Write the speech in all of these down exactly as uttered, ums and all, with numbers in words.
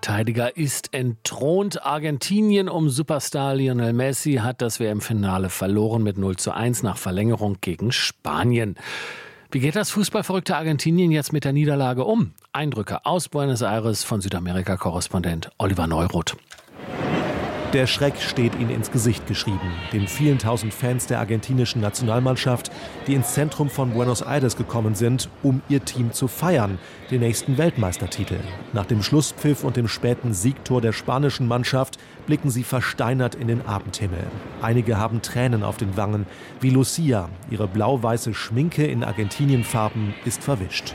Titelverteidiger ist entthront. Argentinien um Superstar Lionel Messi hat das W M-Finale verloren mit null zu eins nach Verlängerung gegen Spanien. Wie geht das fußballverrückte Argentinien jetzt mit der Niederlage um? Eindrücke aus Buenos Aires von Südamerika-Korrespondent Oliver Neuroth. Der Schreck steht ihnen ins Gesicht geschrieben, den vielen tausend Fans der argentinischen Nationalmannschaft, die ins Zentrum von Buenos Aires gekommen sind, um ihr Team zu feiern, den nächsten Weltmeistertitel. Nach dem Schlusspfiff und dem späten Siegtor der spanischen Mannschaft blicken sie versteinert in den Abendhimmel. Einige haben Tränen auf den Wangen, wie Lucia. Ihre blau-weiße Schminke in Argentinienfarben ist verwischt.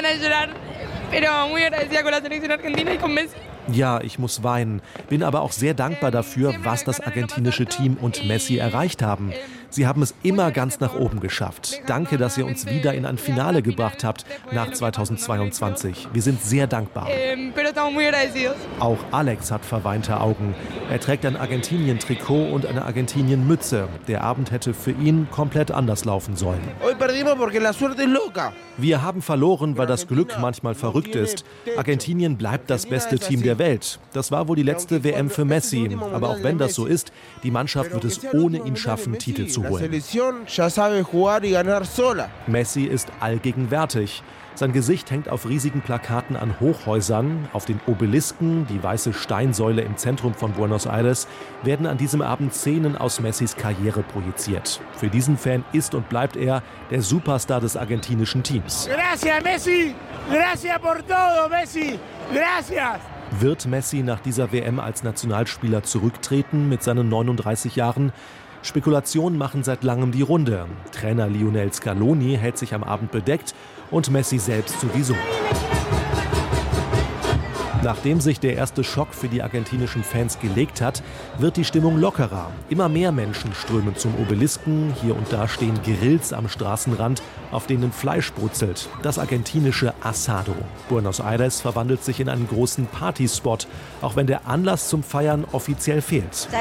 Ja, ich muss weinen, bin aber auch sehr dankbar dafür, was das argentinische Team und Messi erreicht haben. Sie haben es immer ganz nach oben geschafft. Danke, dass ihr uns wieder in ein Finale gebracht habt nach zweitausendzweiundzwanzig. Wir sind sehr dankbar. Auch Alex hat verweinte Augen. Er trägt ein Argentinien-Trikot und eine Argentinien-Mütze. Der Abend hätte für ihn komplett anders laufen sollen. Wir haben verloren, weil das Glück manchmal verrückt ist. Argentinien bleibt das beste Team der Welt. Das war wohl die letzte W M für Messi. Aber auch wenn das so ist, die Mannschaft wird es ohne ihn schaffen, Titel zu holen. Messi ist allgegenwärtig. Sein Gesicht hängt auf riesigen Plakaten an Hochhäusern. Auf den Obelisken, die weiße Steinsäule im Zentrum von Buenos Aires, werden an diesem Abend Szenen aus Messis Karriere projiziert. Für diesen Fan ist und bleibt er der Superstar des argentinischen Teams. Gracias, Messi! Gracias por todo, Messi! Gracias! Wird Messi nach dieser W M als Nationalspieler zurücktreten mit seinen neununddreißig Jahren? Spekulationen machen seit langem die Runde. Trainer Lionel Scaloni hält sich am Abend bedeckt und Messi selbst sowieso. Nachdem sich der erste Schock für die argentinischen Fans gelegt hat, wird die Stimmung lockerer. Immer mehr Menschen strömen zum Obelisken. Hier und da stehen Grills am Straßenrand, auf denen Fleisch brutzelt. Das argentinische Asado. Buenos Aires verwandelt sich in einen großen Partyspot, auch wenn der Anlass zum Feiern offiziell fehlt.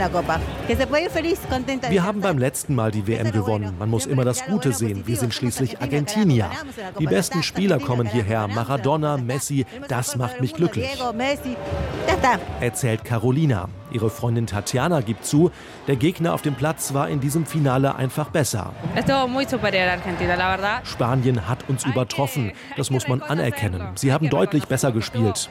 Wir haben beim letzten Mal die W M gewonnen. Man muss immer das Gute sehen. Wir sind schließlich Argentinier. Die besten Spieler kommen hierher. Maradona, Messi, das macht mich glücklich. Erzählt Carolina. Ihre Freundin Tatjana gibt zu, der Gegner auf dem Platz war in diesem Finale einfach besser. Spanien hat uns übertroffen, das muss man anerkennen. Sie haben deutlich besser gespielt.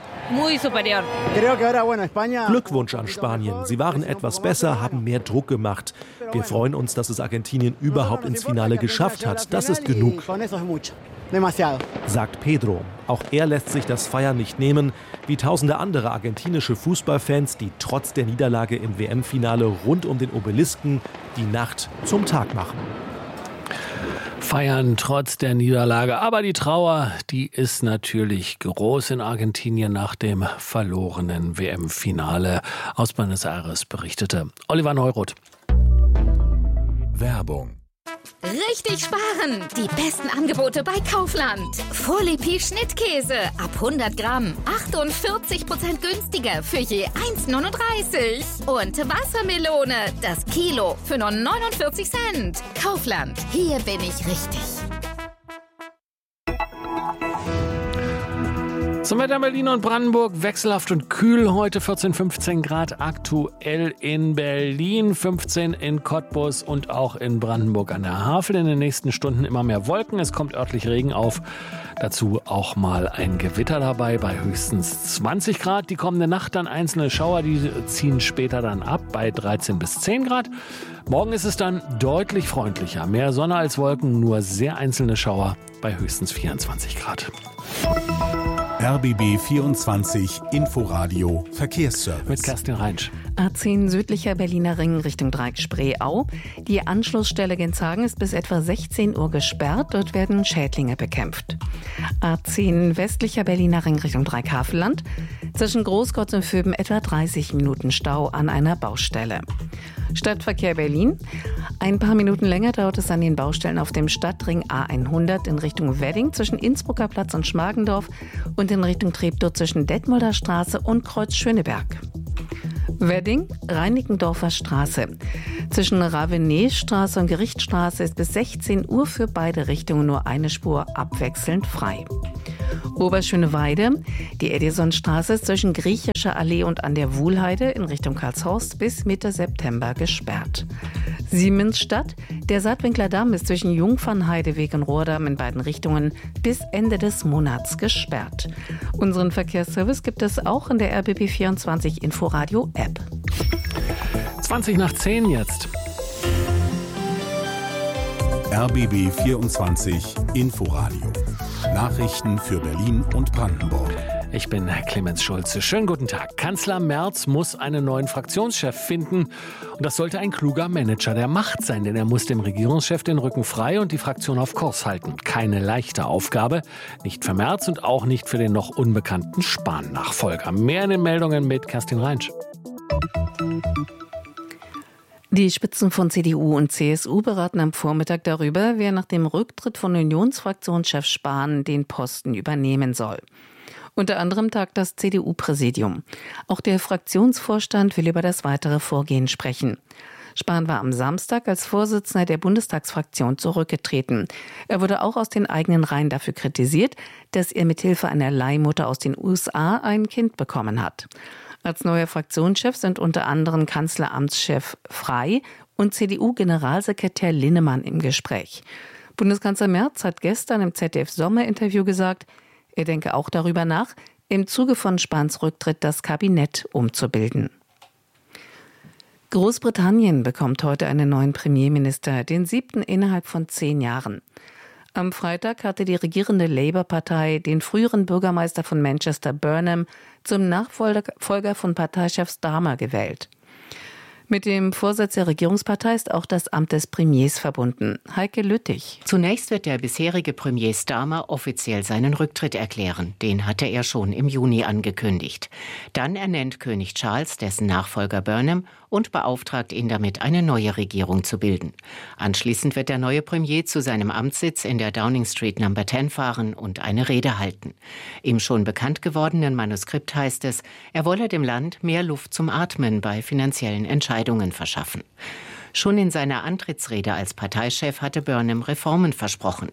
Glückwunsch an Spanien. Sie waren etwas besser, haben mehr Druck gemacht. Wir freuen uns, dass es Argentinien überhaupt ins Finale geschafft hat. Das ist genug, sagt Pedro. Auch er lässt sich das Feiern nicht nehmen, wie tausende andere argentinische Fußballfans, die trotz der Niederlage im W M-Finale rund um den Obelisken die Nacht zum Tag machen. Feiern trotz der Niederlage, aber die Trauer, die ist natürlich groß in Argentinien nach dem verlorenen W M-Finale. Aus Buenos Aires berichtete Oliver Neuroth. Werbung. Richtig sparen! Die besten Angebote bei Kaufland. Folie Schnittkäse ab hundert Gramm. achtundvierzig Prozent günstiger für je eins neununddreißig. Und Wassermelone, das Kilo für nur neunundvierzig Cent. Kaufland, hier bin ich richtig. Zum Wetter in Berlin und Brandenburg, wechselhaft und kühl, heute vierzehn, fünfzehn Grad aktuell in Berlin, fünfzehn in Cottbus und auch in Brandenburg an der Havel. In den nächsten Stunden immer mehr Wolken, es kommt örtlich Regen auf, dazu auch mal ein Gewitter dabei bei höchstens zwanzig Grad. Die kommende Nacht dann einzelne Schauer, die ziehen später dann ab bei dreizehn bis zehn Grad. Morgen ist es dann deutlich freundlicher, mehr Sonne als Wolken, nur sehr einzelne Schauer bei höchstens vierundzwanzig Grad. R B B vierundzwanzig Inforadio Verkehrsservice. Mit Kerstin Reinsch. A zehn südlicher Berliner Ring Richtung Dreieck-Spreeau. Die Anschlussstelle Genshagen ist bis etwa sechzehn Uhr gesperrt. Dort werden Schädlinge bekämpft. A zehn westlicher Berliner Ring Richtung Dreieck-Havelland. Zwischen Großkotz und Vöben etwa dreißig Minuten Stau an einer Baustelle. Stadtverkehr Berlin. Ein paar Minuten länger dauert es an den Baustellen auf dem Stadtring A hundert in Richtung Wedding zwischen Innsbrucker Platz und Schmargendorf und in Richtung Treptow zwischen Detmolder Straße und Kreuz Schöneberg. Wedding, Reinickendorfer Straße. Zwischen Ravenetstraße und Gerichtsstraße ist bis sechzehn Uhr für beide Richtungen nur eine Spur abwechselnd frei. Oberschöneweide. Die Edisonstraße ist zwischen Griechischer Allee und an der Wuhlheide in Richtung Karlshorst bis Mitte September gesperrt. Siemensstadt. Der Saatwinkler Damm ist zwischen Jungfernheideweg und Rohrdamm in beiden Richtungen bis Ende des Monats gesperrt. Unseren Verkehrsservice gibt es auch in der R B B vierundzwanzig Inforadio App. zwanzig nach zehn jetzt. R B B vierundzwanzig Inforadio. Nachrichten für Berlin und Brandenburg. Ich bin Clemens Schulze. Schönen guten Tag. Kanzler Merz muss einen neuen Fraktionschef finden. Und das sollte ein kluger Manager der Macht sein, denn er muss dem Regierungschef den Rücken frei und die Fraktion auf Kurs halten. Keine leichte Aufgabe. Nicht für Merz und auch nicht für den noch unbekannten Spahn-Nachfolger. Mehr in den Meldungen mit Kerstin Reinsch. Die Spitzen von C D U und C S U beraten am Vormittag darüber, wer nach dem Rücktritt von Unionsfraktionschef Spahn den Posten übernehmen soll. Unter anderem tagt das C D U-Präsidium. Auch der Fraktionsvorstand will über das weitere Vorgehen sprechen. Spahn war am Samstag als Vorsitzender der Bundestagsfraktion zurückgetreten. Er wurde auch aus den eigenen Reihen dafür kritisiert, dass er mithilfe einer Leihmutter aus den U S A ein Kind bekommen hat. Als neuer Fraktionschef sind unter anderem Kanzleramtschef Frey und C D U-Generalsekretär Linnemann im Gespräch. Bundeskanzler Merz hat gestern im Z D F-Sommerinterview gesagt, er denke auch darüber nach, im Zuge von Spahns Rücktritt das Kabinett umzubilden. Großbritannien bekommt heute einen neuen Premierminister, den siebten innerhalb von zehn Jahren. Am Freitag hatte die regierende Labour-Partei den früheren Bürgermeister von Manchester Burnham zum Nachfolger von Parteichef Starmer gewählt. Mit dem Vorsitz der Regierungspartei ist auch das Amt des Premiers verbunden. Heike Lüttich. Zunächst wird der bisherige Premier Starmer offiziell seinen Rücktritt erklären. Den hatte er schon im Juni angekündigt. Dann ernennt König Charles dessen Nachfolger Burnham und beauftragt ihn damit, eine neue Regierung zu bilden. Anschließend wird der neue Premier zu seinem Amtssitz in der Downing Street Number zehn fahren und eine Rede halten. Im schon bekannt gewordenen Manuskript heißt es, er wolle dem Land mehr Luft zum Atmen bei finanziellen Entscheidungen verschaffen. Schon in seiner Antrittsrede als Parteichef hatte Burnham Reformen versprochen.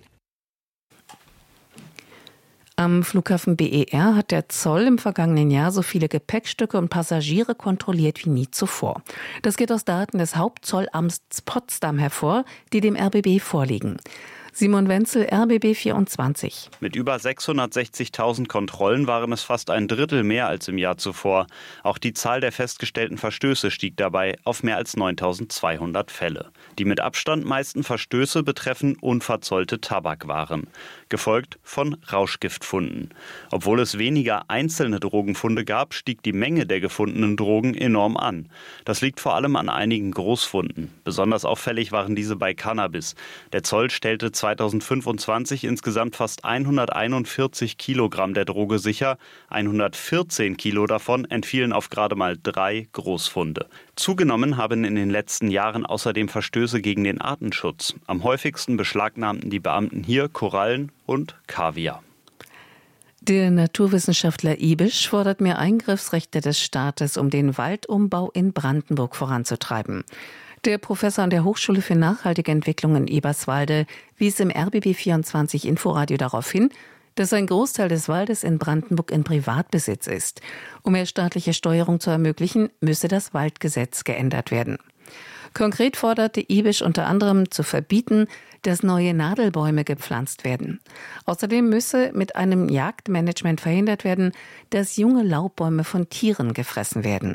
Am Flughafen B E R hat der Zoll im vergangenen Jahr so viele Gepäckstücke und Passagiere kontrolliert wie nie zuvor. Das geht aus Daten des Hauptzollamts Potsdam hervor, die dem R B B vorliegen. Simon Wenzel, R B B vierundzwanzig. Mit über sechshundertsechzigtausend Kontrollen waren es fast ein Drittel mehr als im Jahr zuvor. Auch die Zahl der festgestellten Verstöße stieg dabei auf mehr als neuntausendzweihundert Fälle. Die mit Abstand meisten Verstöße betreffen unverzollte Tabakwaren, gefolgt von Rauschgiftfunden. Obwohl es weniger einzelne Drogenfunde gab, stieg die Menge der gefundenen Drogen enorm an. Das liegt vor allem an einigen Großfunden. Besonders auffällig waren diese bei Cannabis. Der Zoll stellte zweitausendfünfundzwanzig insgesamt fast hunderteinundvierzig Kilogramm der Droge sicher. hundertvierzehn Kilo davon entfielen auf gerade mal drei Großfunde. Zugenommen haben in den letzten Jahren außerdem Verstöße gegen den Artenschutz. Am häufigsten beschlagnahmten die Beamten hier Korallen und Kaviar. Der Naturwissenschaftler Ibisch fordert mehr Eingriffsrechte des Staates, um den Waldumbau in Brandenburg voranzutreiben. Der Professor an der Hochschule für nachhaltige Entwicklung in Eberswalde wies im R B B vierundzwanzig Inforadio darauf hin, dass ein Großteil des Waldes in Brandenburg in Privatbesitz ist. Um mehr staatliche Steuerung zu ermöglichen, müsse das Waldgesetz geändert werden. Konkret forderte Ibisch unter anderem zu verbieten, dass neue Nadelbäume gepflanzt werden. Außerdem müsse mit einem Jagdmanagement verhindert werden, dass junge Laubbäume von Tieren gefressen werden.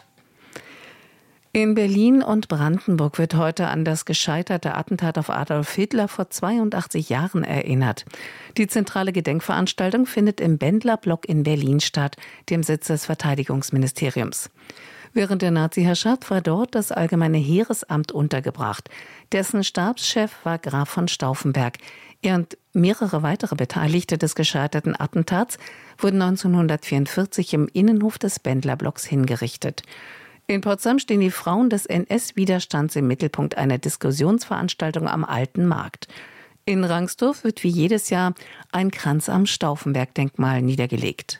In Berlin und Brandenburg wird heute an das gescheiterte Attentat auf Adolf Hitler vor zweiundachtzig Jahren erinnert. Die zentrale Gedenkveranstaltung findet im Bendler-Block in Berlin statt, dem Sitz des Verteidigungsministeriums. Während der Nazi-Herrschaft war dort das Allgemeine Heeresamt untergebracht. Dessen Stabschef war Graf von Stauffenberg. Er und mehrere weitere Beteiligte des gescheiterten Attentats wurden neunzehnhundertvierundvierzig im Innenhof des Bendler-Blocks hingerichtet. In Potsdam stehen die Frauen des N S-Widerstands im Mittelpunkt einer Diskussionsveranstaltung am Alten Markt. In Rangsdorf wird wie jedes Jahr ein Kranz am Stauffenberg-Denkmal niedergelegt.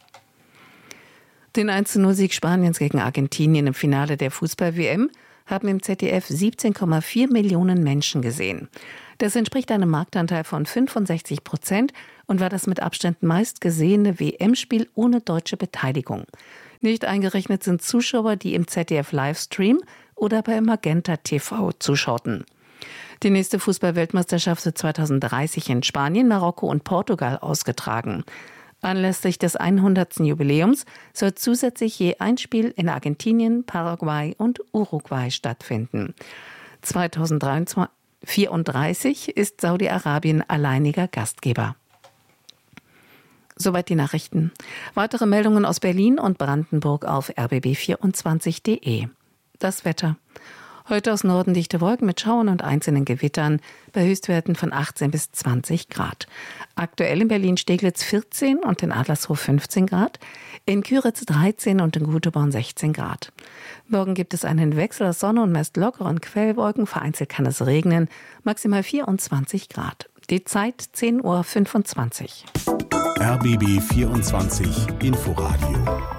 Den eins zu null Sieg Spaniens gegen Argentinien im Finale der Fußball-W M haben im Z D F siebzehn Komma vier Millionen Menschen gesehen. Das entspricht einem Marktanteil von fünfundsechzig Prozent und war das mit Abstand meistgesehene W M-Spiel ohne deutsche Beteiligung. Nicht eingerechnet sind Zuschauer, die im Z D F-Livestream oder bei Magenta T V zuschauten. Die nächste Fußball-Weltmeisterschaft wird zweitausenddreißig in Spanien, Marokko und Portugal ausgetragen. Anlässlich des hundertsten Jubiläums soll zusätzlich je ein Spiel in Argentinien, Paraguay und Uruguay stattfinden. zweitausendvierunddreißig ist Saudi-Arabien alleiniger Gastgeber. Soweit die Nachrichten. Weitere Meldungen aus Berlin und Brandenburg auf r b b vierundzwanzig punkt de. Das Wetter. Heute aus Norden dichte Wolken mit Schauern und einzelnen Gewittern bei Höchstwerten von achtzehn bis zwanzig Grad. Aktuell in Berlin-Steglitz vierzehn und in Adlershof fünfzehn Grad, in Küritz dreizehn und in Güteborn sechzehn Grad. Morgen gibt es einen Wechsel aus Sonne und meist lockeren Quellwolken, vereinzelt kann es regnen, maximal vierundzwanzig Grad. Die Zeit zehn Uhr fünfundzwanzig. R B B vierundzwanzig Inforadio.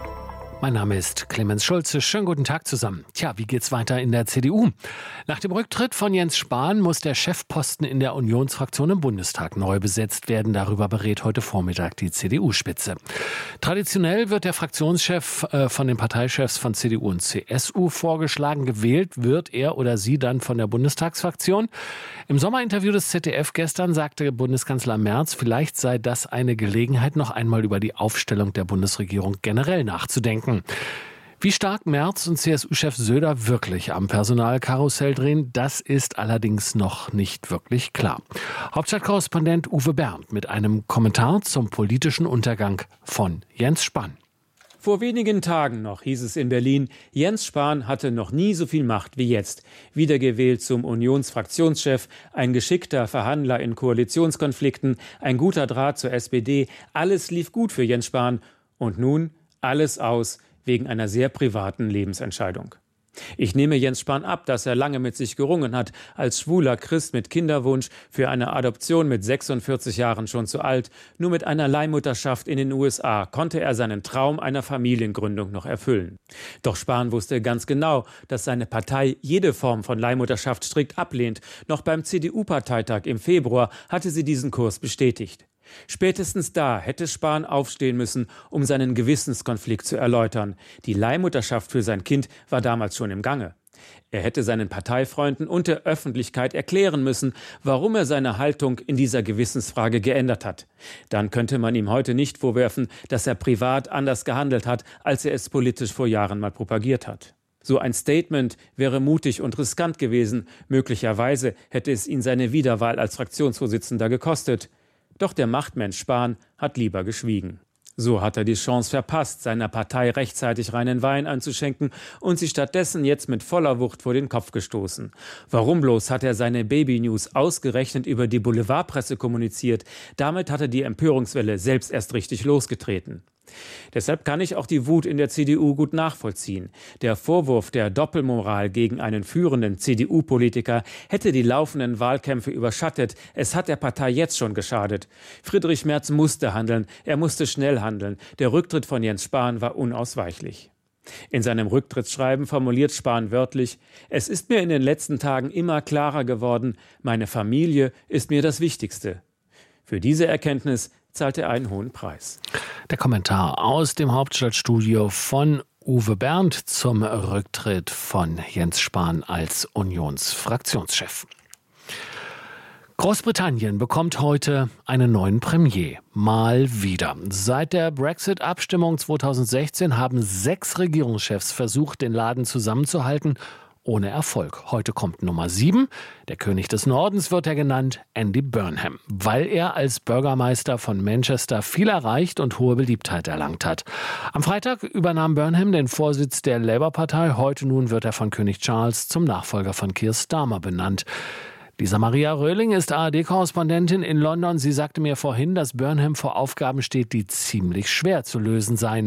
Mein Name ist Clemens Schulze. Schönen guten Tag zusammen. Tja, wie geht's weiter in der C D U? Nach dem Rücktritt von Jens Spahn muss der Chefposten in der Unionsfraktion im Bundestag neu besetzt werden. Darüber berät heute Vormittag die C D U-Spitze. Traditionell wird der Fraktionschef äh, von den Parteichefs von C D U und C S U vorgeschlagen. Gewählt wird er oder sie dann von der Bundestagsfraktion. Im Sommerinterview des Z D F gestern sagte Bundeskanzler Merz, vielleicht sei das eine Gelegenheit, noch einmal über die Aufstellung der Bundesregierung generell nachzudenken. Wie stark Merz und C S U-Chef Söder wirklich am Personalkarussell drehen, das ist allerdings noch nicht wirklich klar. Hauptstadtkorrespondent Uwe Bernd mit einem Kommentar zum politischen Untergang von Jens Spahn. Vor wenigen Tagen noch hieß es in Berlin, Jens Spahn hatte noch nie so viel Macht wie jetzt. Wiedergewählt zum Unionsfraktionschef, ein geschickter Verhandler in Koalitionskonflikten, ein guter Draht zur S P D. Alles lief gut für Jens Spahn. Und nun alles aus wegen einer sehr privaten Lebensentscheidung. Ich nehme Jens Spahn ab, dass er lange mit sich gerungen hat, als schwuler Christ mit Kinderwunsch, für eine Adoption mit sechsundvierzig Jahren schon zu alt. Nur mit einer Leihmutterschaft in den U S A konnte er seinen Traum einer Familiengründung noch erfüllen. Doch Spahn wusste ganz genau, dass seine Partei jede Form von Leihmutterschaft strikt ablehnt. Noch beim C D U-Parteitag im Februar hatte sie diesen Kurs bestätigt. Spätestens da hätte Spahn aufstehen müssen, um seinen Gewissenskonflikt zu erläutern. Die Leihmutterschaft für sein Kind war damals schon im Gange. Er hätte seinen Parteifreunden und der Öffentlichkeit erklären müssen, warum er seine Haltung in dieser Gewissensfrage geändert hat. Dann könnte man ihm heute nicht vorwerfen, dass er privat anders gehandelt hat, als er es politisch vor Jahren mal propagiert hat. So ein Statement wäre mutig und riskant gewesen. Möglicherweise hätte es ihn seine Wiederwahl als Fraktionsvorsitzender gekostet. Doch der Machtmensch Spahn hat lieber geschwiegen. So hat er die Chance verpasst, seiner Partei rechtzeitig reinen Wein einzuschenken und sie stattdessen jetzt mit voller Wucht vor den Kopf gestoßen. Warum bloß hat er seine Baby-News ausgerechnet über die Boulevardpresse kommuniziert? Damit hat er die Empörungswelle selbst erst richtig losgetreten. Deshalb kann ich auch die Wut in der C D U gut nachvollziehen. Der Vorwurf der Doppelmoral gegen einen führenden C D U-Politiker hätte die laufenden Wahlkämpfe überschattet. Es hat der Partei jetzt schon geschadet. Friedrich Merz musste handeln, er musste schnell handeln. Der Rücktritt von Jens Spahn war unausweichlich. In seinem Rücktrittsschreiben formuliert Spahn wörtlich: Es ist mir in den letzten Tagen immer klarer geworden, meine Familie ist mir das Wichtigste. Für diese Erkenntnis zahlt er einen hohen Preis. Der Kommentar aus dem Hauptstadtstudio von Uwe Bernd zum Rücktritt von Jens Spahn als Unionsfraktionschef. Großbritannien bekommt heute einen neuen Premier. Mal wieder. Seit der Brexit-Abstimmung zweitausendsechzehn haben sechs Regierungschefs versucht, den Laden zusammenzuhalten. Ohne Erfolg. Heute kommt Nummer sieben. Der König des Nordens wird er genannt, Andy Burnham, weil er als Bürgermeister von Manchester viel erreicht und hohe Beliebtheit erlangt hat. Am Freitag übernahm Burnham den Vorsitz der Labour-Partei. Heute nun wird er von König Charles zum Nachfolger von Keir Starmer benannt. Lisa Maria Röhling ist A R D-Korrespondentin in London. Sie sagte mir vorhin, dass Burnham vor Aufgaben steht, die ziemlich schwer zu lösen seien.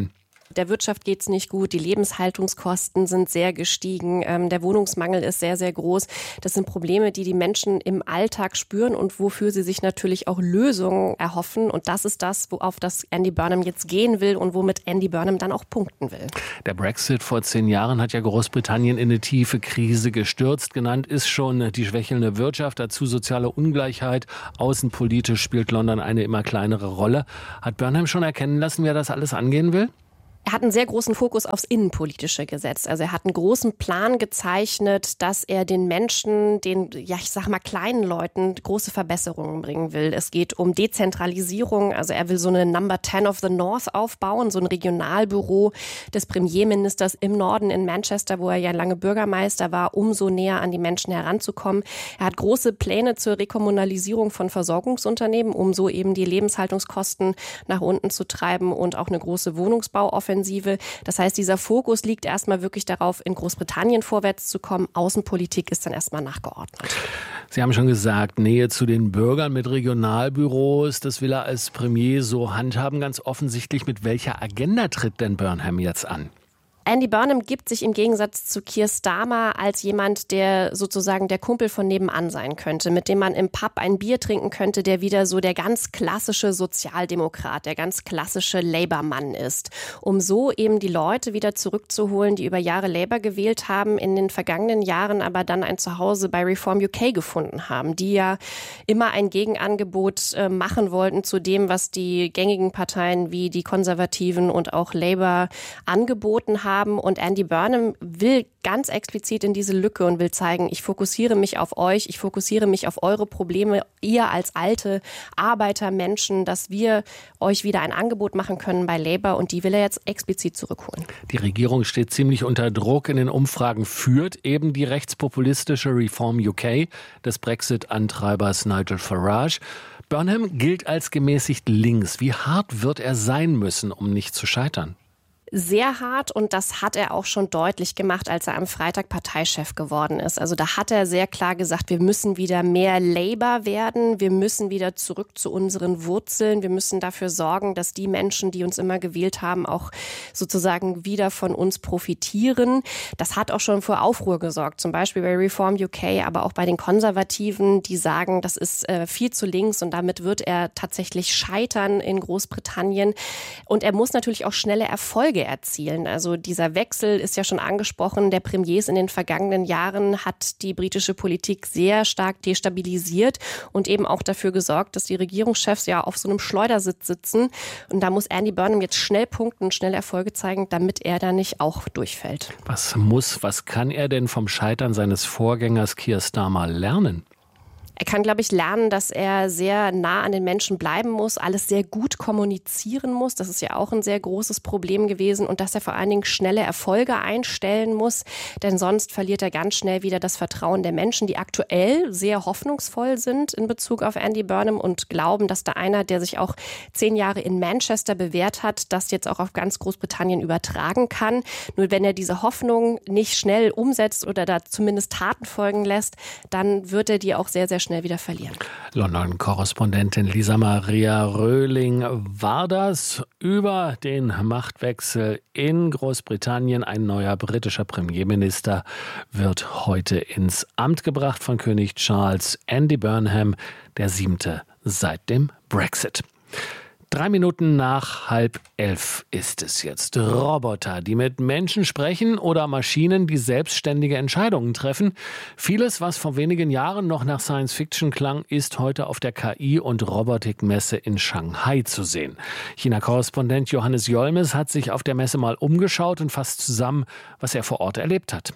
Der Wirtschaft geht es nicht gut, die Lebenshaltungskosten sind sehr gestiegen, ähm, der Wohnungsmangel ist sehr, sehr groß. Das sind Probleme, die die Menschen im Alltag spüren und wofür sie sich natürlich auch Lösungen erhoffen. Und das ist das, worauf das Andy Burnham jetzt gehen will und womit Andy Burnham dann auch punkten will. Der Brexit vor zehn Jahren hat ja Großbritannien in eine tiefe Krise gestürzt. Genannt ist schon die schwächelnde Wirtschaft, dazu soziale Ungleichheit. Außenpolitisch spielt London eine immer kleinere Rolle. Hat Burnham schon erkennen lassen, wer das alles angehen will? Er hat einen sehr großen Fokus aufs Innenpolitische gesetzt. Also er hat einen großen Plan gezeichnet, dass er den Menschen, den, ja, ich sag mal, kleinen Leuten große Verbesserungen bringen will. Es geht um Dezentralisierung. Also er will so eine Number ten of the North aufbauen, so ein Regionalbüro des Premierministers im Norden in Manchester, wo er ja lange Bürgermeister war, um so näher an die Menschen heranzukommen. Er hat große Pläne zur Rekommunalisierung von Versorgungsunternehmen, um so eben die Lebenshaltungskosten nach unten zu treiben und auch eine große Wohnungsbauoffensive. Das heißt, dieser Fokus liegt erstmal wirklich darauf, in Großbritannien vorwärts zu kommen. Außenpolitik ist dann erstmal nachgeordnet. Sie haben schon gesagt, Nähe zu den Bürgern mit Regionalbüros, das will er als Premier so handhaben. Ganz offensichtlich, mit welcher Agenda tritt denn Burnham jetzt an? Andy Burnham gibt sich im Gegensatz zu Keir Starmer als jemand, der sozusagen der Kumpel von nebenan sein könnte, mit dem man im Pub ein Bier trinken könnte, der wieder so der ganz klassische Sozialdemokrat, der ganz klassische Labour-Mann ist. Um so eben die Leute wieder zurückzuholen, die über Jahre Labour gewählt haben, in den vergangenen Jahren aber dann ein Zuhause bei Reform U K gefunden haben, die ja immer ein Gegenangebot äh, machen wollten zu dem, was die gängigen Parteien wie die Konservativen und auch Labour angeboten haben. Und Andy Burnham will ganz explizit in diese Lücke und will zeigen, ich fokussiere mich auf euch, ich fokussiere mich auf eure Probleme, ihr als alte Arbeitermenschen, dass wir euch wieder ein Angebot machen können bei Labour und die will er jetzt explizit zurückholen. Die Regierung steht ziemlich unter Druck. In den Umfragen führt eben die rechtspopulistische Reform U K des Brexit-Antreibers Nigel Farage. Burnham gilt als gemäßigt links. Wie hart wird er sein müssen, um nicht zu scheitern? Sehr hart und das hat er auch schon deutlich gemacht, als er am Freitag Parteichef geworden ist. Also da hat er sehr klar gesagt, wir müssen wieder mehr Labour werden, wir müssen wieder zurück zu unseren Wurzeln, wir müssen dafür sorgen, dass die Menschen, die uns immer gewählt haben, auch sozusagen wieder von uns profitieren. Das hat auch schon für Aufruhr gesorgt, zum Beispiel bei Reform U K, aber auch bei den Konservativen, die sagen, das ist äh, viel zu links und damit wird er tatsächlich scheitern in Großbritannien. Und er muss natürlich auch schnelle Erfolge erzielen. Also dieser Wechsel ist ja schon angesprochen. Der Premiers in den vergangenen Jahren hat die britische Politik sehr stark destabilisiert und eben auch dafür gesorgt, dass die Regierungschefs ja auf so einem Schleudersitz sitzen. Und da muss Andy Burnham jetzt schnell punkten, schnell Erfolge zeigen, damit er da nicht auch durchfällt. Was muss, was kann er denn vom Scheitern seines Vorgängers Keir Starmer lernen? Er kann, glaube ich, lernen, dass er sehr nah an den Menschen bleiben muss, alles sehr gut kommunizieren muss. Das ist ja auch ein sehr großes Problem gewesen. Und dass er vor allen Dingen schnelle Erfolge einstellen muss. Denn sonst verliert er ganz schnell wieder das Vertrauen der Menschen, die aktuell sehr hoffnungsvoll sind in Bezug auf Andy Burnham und glauben, dass da einer, der sich auch zehn Jahre in Manchester bewährt hat, das jetzt auch auf ganz Großbritannien übertragen kann. Nur wenn er diese Hoffnung nicht schnell umsetzt oder da zumindest Taten folgen lässt, dann wird er die auch sehr, sehr schnell wieder verlieren. London-Korrespondentin Lisa Maria Röhling war das über den Machtwechsel in Großbritannien. Ein neuer britischer Premierminister wird heute ins Amt gebracht von König Charles. Andy Burnham, der siebte seit dem Brexit. Drei Minuten nach halb elf ist es jetzt. Roboter, die mit Menschen sprechen oder Maschinen, die selbstständige Entscheidungen treffen. Vieles, was vor wenigen Jahren noch nach Science Fiction klang, ist heute auf der K I- und Robotikmesse in Shanghai zu sehen. China-Korrespondent Johannes Jolmes hat sich auf der Messe mal umgeschaut und fasst zusammen, was er vor Ort erlebt hat.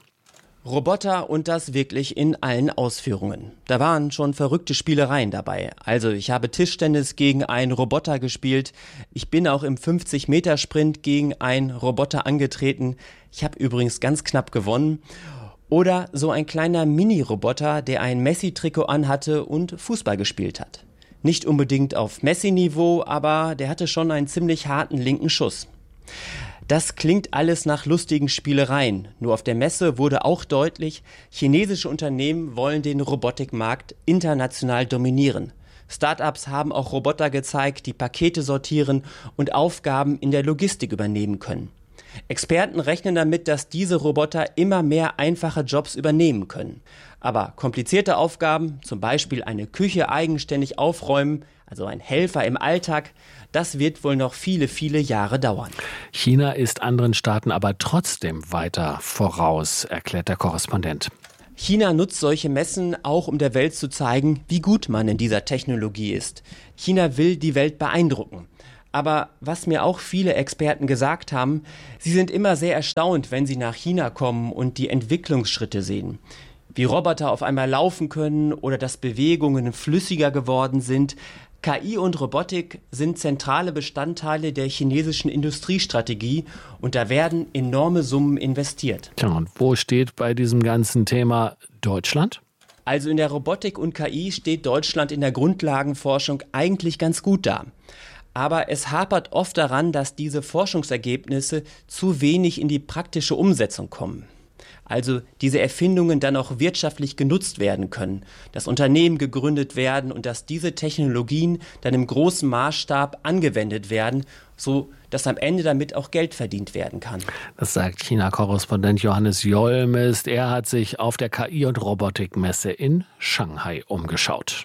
Roboter und das wirklich in allen Ausführungen. Da waren schon verrückte Spielereien dabei. Also ich habe Tischtennis gegen einen Roboter gespielt. Ich bin auch im fünfzig-Meter-Sprint gegen einen Roboter angetreten. Ich habe übrigens ganz knapp gewonnen. Oder so ein kleiner Mini-Roboter, der ein Messi-Trikot anhatte und Fußball gespielt hat. Nicht unbedingt auf Messi-Niveau, aber der hatte schon einen ziemlich harten linken Schuss. Das klingt alles nach lustigen Spielereien. Nur auf der Messe wurde auch deutlich, chinesische Unternehmen wollen den Robotikmarkt international dominieren. Start-ups haben auch Roboter gezeigt, die Pakete sortieren und Aufgaben in der Logistik übernehmen können. Experten rechnen damit, dass diese Roboter immer mehr einfache Jobs übernehmen können. Aber komplizierte Aufgaben, zum Beispiel eine Küche eigenständig aufräumen, also ein Helfer im Alltag, das wird wohl noch viele, viele Jahre dauern. China ist anderen Staaten aber trotzdem weiter voraus, erklärt der Korrespondent. China nutzt solche Messen auch, um der Welt zu zeigen, wie gut man in dieser Technologie ist. China will die Welt beeindrucken. Aber was mir auch viele Experten gesagt haben, sie sind immer sehr erstaunt, wenn sie nach China kommen und die Entwicklungsschritte sehen. Wie Roboter auf einmal laufen können oder dass Bewegungen flüssiger geworden sind. K I und Robotik sind zentrale Bestandteile der chinesischen Industriestrategie und da werden enorme Summen investiert. Tja, und wo steht bei diesem ganzen Thema Deutschland? Also in der Robotik und K I steht Deutschland in der Grundlagenforschung eigentlich ganz gut da. Aber es hapert oft daran, dass diese Forschungsergebnisse zu wenig in die praktische Umsetzung kommen. Also diese Erfindungen dann auch wirtschaftlich genutzt werden können, dass Unternehmen gegründet werden und dass diese Technologien dann im großen Maßstab angewendet werden, so dass am Ende damit auch Geld verdient werden kann. Das sagt China-Korrespondent Johannes Jolmest. Er hat sich auf der K I- und Robotikmesse in Shanghai umgeschaut.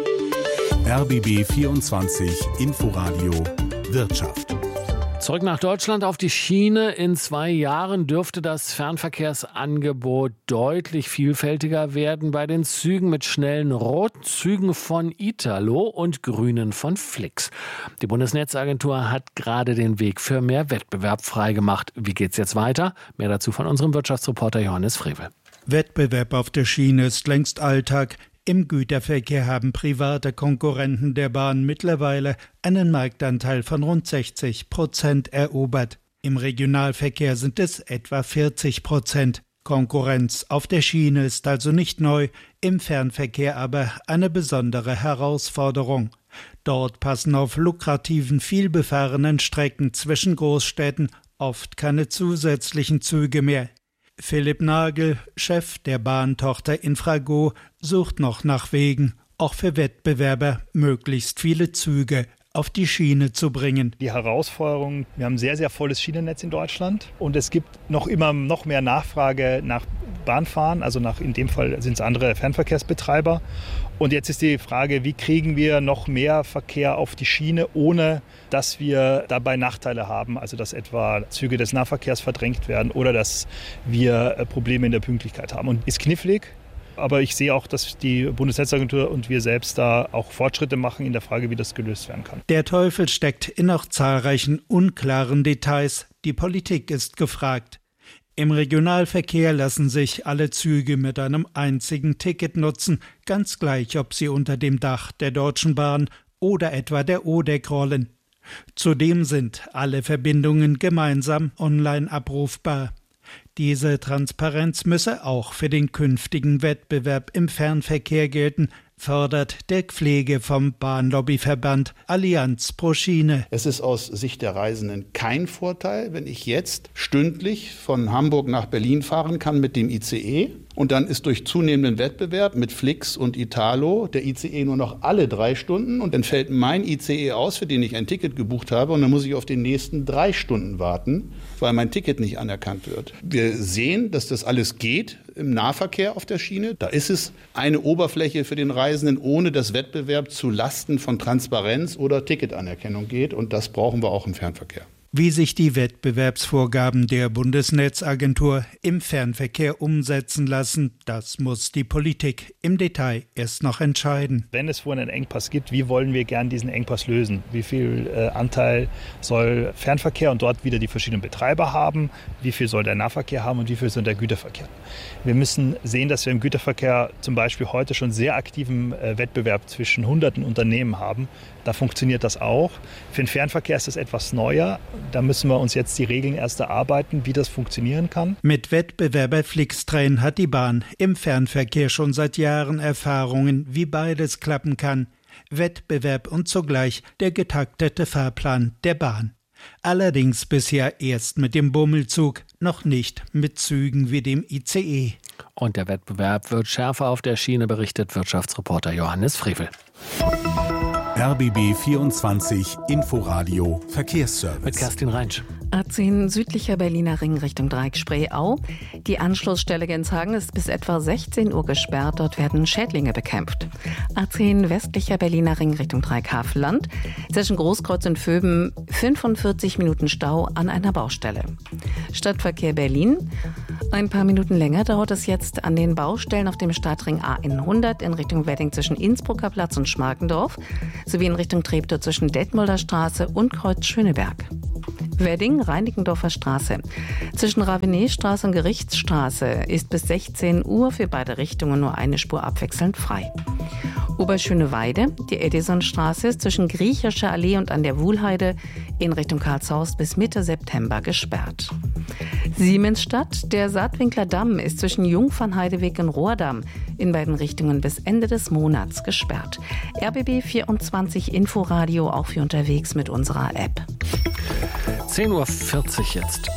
R B B vierundzwanzig Inforadio Wirtschaft. Zurück nach Deutschland auf die Schiene. In zwei Jahren dürfte das Fernverkehrsangebot deutlich vielfältiger werden. Bei den Zügen mit schnellen roten Zügen von Italo und grünen von Flix. Die Bundesnetzagentur hat gerade den Weg für mehr Wettbewerb freigemacht. Wie geht's jetzt weiter? Mehr dazu von unserem Wirtschaftsreporter Johannes Frevel. Wettbewerb auf der Schiene ist längst Alltag. Im Güterverkehr haben private Konkurrenten der Bahn mittlerweile einen Marktanteil von rund sechzig Prozent erobert. Im Regionalverkehr sind es etwa vierzig Prozent. Konkurrenz auf der Schiene ist also nicht neu, im Fernverkehr aber eine besondere Herausforderung. Dort passen auf lukrativen, vielbefahrenen Strecken zwischen Großstädten oft keine zusätzlichen Züge mehr. Philipp Nagel, Chef der Bahntochter Infrago, sucht noch nach Wegen, auch für Wettbewerber möglichst viele Züge auf die Schiene zu bringen. Die Herausforderung, wir haben ein sehr, sehr volles Schienennetz in Deutschland und es gibt noch immer noch mehr Nachfrage nach Bahnfahren, also nach, in dem Fall sind es andere Fernverkehrsbetreiber. Und jetzt ist die Frage, wie kriegen wir noch mehr Verkehr auf die Schiene, ohne dass wir dabei Nachteile haben, also dass etwa Züge des Nahverkehrs verdrängt werden oder dass wir Probleme in der Pünktlichkeit haben. Und ist knifflig, aber ich sehe auch, dass die Bundesnetzagentur und wir selbst da auch Fortschritte machen in der Frage, wie das gelöst werden kann. Der Teufel steckt in noch zahlreichen unklaren Details. Die Politik ist gefragt. Im Regionalverkehr lassen sich alle Züge mit einem einzigen Ticket nutzen, ganz gleich, ob sie unter dem Dach der Deutschen Bahn oder etwa der O D E C rollen. Zudem sind alle Verbindungen gemeinsam online abrufbar. Diese Transparenz müsse auch für den künftigen Wettbewerb im Fernverkehr gelten, fördert der Pflege vom Bahnlobbyverband Allianz pro Schiene. Es ist aus Sicht der Reisenden kein Vorteil, wenn ich jetzt stündlich von Hamburg nach Berlin fahren kann mit dem I C E. Und dann ist durch zunehmenden Wettbewerb mit Flix und Italo der I C E nur noch alle drei Stunden. Und dann fällt mein I C E aus, für den ich ein Ticket gebucht habe. Und dann muss ich auf den nächsten drei Stunden warten, weil mein Ticket nicht anerkannt wird. Wir sehen, dass das alles geht im Nahverkehr auf der Schiene. Da ist es eine Oberfläche für den Reisenden, ohne dass Wettbewerb zu Lasten von Transparenz oder Ticketanerkennung geht. Und das brauchen wir auch im Fernverkehr. Wie sich die Wettbewerbsvorgaben der Bundesnetzagentur im Fernverkehr umsetzen lassen, das muss die Politik im Detail erst noch entscheiden. Wenn es wo einen Engpass gibt, wie wollen wir gern diesen Engpass lösen? Wie viel äh, Anteil soll Fernverkehr und dort wieder die verschiedenen Betreiber haben? Wie viel soll der Nahverkehr haben und wie viel soll der Güterverkehr? Wir müssen sehen, dass wir im Güterverkehr zum Beispiel heute schon sehr aktiven äh, Wettbewerb zwischen hunderten Unternehmen haben. Da funktioniert das auch. Für den Fernverkehr ist das etwas neuer. Da müssen wir uns jetzt die Regeln erst erarbeiten, wie das funktionieren kann. Mit Wettbewerber Flixtrain hat die Bahn im Fernverkehr schon seit Jahren Erfahrungen, wie beides klappen kann. Wettbewerb und zugleich der getaktete Fahrplan der Bahn. Allerdings bisher erst mit dem Bummelzug, noch nicht mit Zügen wie dem I C E. Und der Wettbewerb wird schärfer auf der Schiene, berichtet Wirtschaftsreporter Johannes Frevel. R B B vierundzwanzig Inforadio Verkehrsservice. Mit Kerstin Reinsch. A zehn südlicher Berliner Ring Richtung Dreieck-Spreeau. Die Anschlussstelle Genshagen ist bis etwa sechzehn Uhr gesperrt. Dort werden Schädlinge bekämpft. A zehn westlicher Berliner Ring Richtung Dreieck-Havelland. Zwischen Großkreuz und Vöben fünfundvierzig Minuten Stau an einer Baustelle. Stadtverkehr Berlin. Ein paar Minuten länger dauert es jetzt an den Baustellen auf dem Stadtring A hundert in Richtung Wedding zwischen Innsbrucker Platz und Schmarkendorf sowie in Richtung Treptow zwischen Detmolder Straße und Kreuz Schöneberg. Wedding, Reinickendorfer Straße. Zwischen Ravenetstraße und Gerichtsstraße ist bis sechzehn Uhr für beide Richtungen nur eine Spur abwechselnd frei. Oberschöneweide, die Edisonstraße ist zwischen Griechischer Allee und an der Wuhlheide in Richtung Karlshorst bis Mitte September gesperrt. Siemensstadt, der Saatwinkler Damm ist zwischen Jungfernheideweg und Rohrdamm in beiden Richtungen bis Ende des Monats gesperrt. R B B vierundzwanzig Inforadio auch für unterwegs mit unserer App. zehn Uhr vierzig jetzt.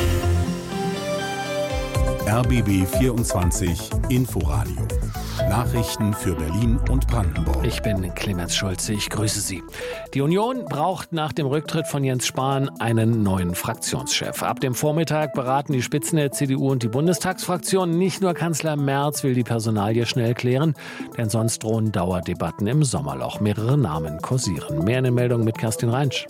R B B vierundzwanzig Inforadio. Nachrichten für Berlin und Brandenburg. Ich bin Clemens Schulze, ich grüße Sie. Die Union braucht nach dem Rücktritt von Jens Spahn einen neuen Fraktionschef. Ab dem Vormittag beraten die Spitzen der C D U und die Bundestagsfraktion. Nicht nur Kanzler Merz will die Personalie schnell klären, denn sonst drohen Dauerdebatten im Sommerloch. Mehrere Namen kursieren. Mehr in den Meldungen mit Kerstin Reinsch.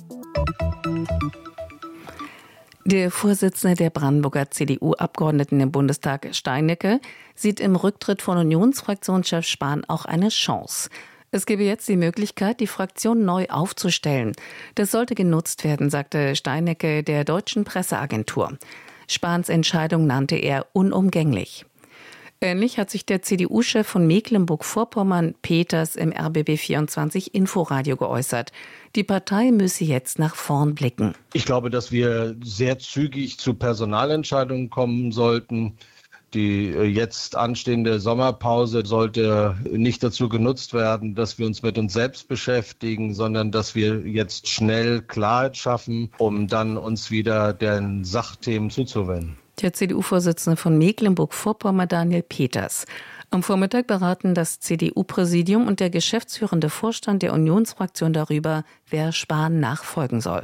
Der Vorsitzende der Brandenburger C D U-Abgeordneten im Bundestag, Steinecke, sieht im Rücktritt von Unionsfraktionschef Spahn auch eine Chance. Es gebe jetzt die Möglichkeit, die Fraktion neu aufzustellen. Das sollte genutzt werden, sagte Steinecke der Deutschen Presseagentur. Spahns Entscheidung nannte er unumgänglich. Ähnlich hat sich der C D U-Chef von Mecklenburg-Vorpommern, Peters, im R B B vierundzwanzig Inforadio geäußert. Die Partei müsse jetzt nach vorn blicken. Ich glaube, dass wir sehr zügig zu Personalentscheidungen kommen sollten. Die jetzt anstehende Sommerpause sollte nicht dazu genutzt werden, dass wir uns mit uns selbst beschäftigen, sondern dass wir jetzt schnell Klarheit schaffen, um dann uns wieder den Sachthemen zuzuwenden. Der C D U-Vorsitzende von Mecklenburg-Vorpommern, Daniel Peters. Am Vormittag beraten das C D U-Präsidium und der geschäftsführende Vorstand der Unionsfraktion darüber, wer Spahn nachfolgen soll.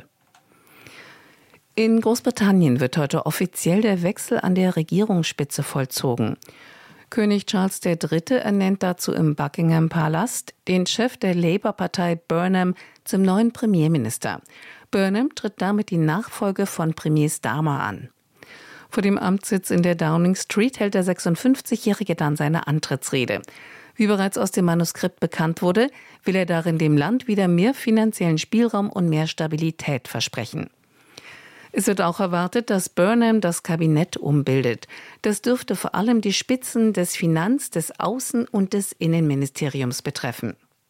In Großbritannien wird heute offiziell der Wechsel an der Regierungsspitze vollzogen. König Charles der Dritte ernennt dazu im Buckingham Palast den Chef der Labour-Partei Burnham zum neuen Premierminister. Burnham tritt damit die Nachfolge von Premier Starmer an. Vor dem Amtssitz in der Downing Street hält der sechsundfünfzigjährige dann seine Antrittsrede. Wie bereits aus dem Manuskript bekannt wurde, will er darin dem Land wieder mehr finanziellen Spielraum und mehr Stabilität versprechen. Es wird auch erwartet, dass Burnham das Kabinett umbildet. Das dürfte vor allem die Spitzen des Finanz-, des Außen- und des Innenministeriums betreffen.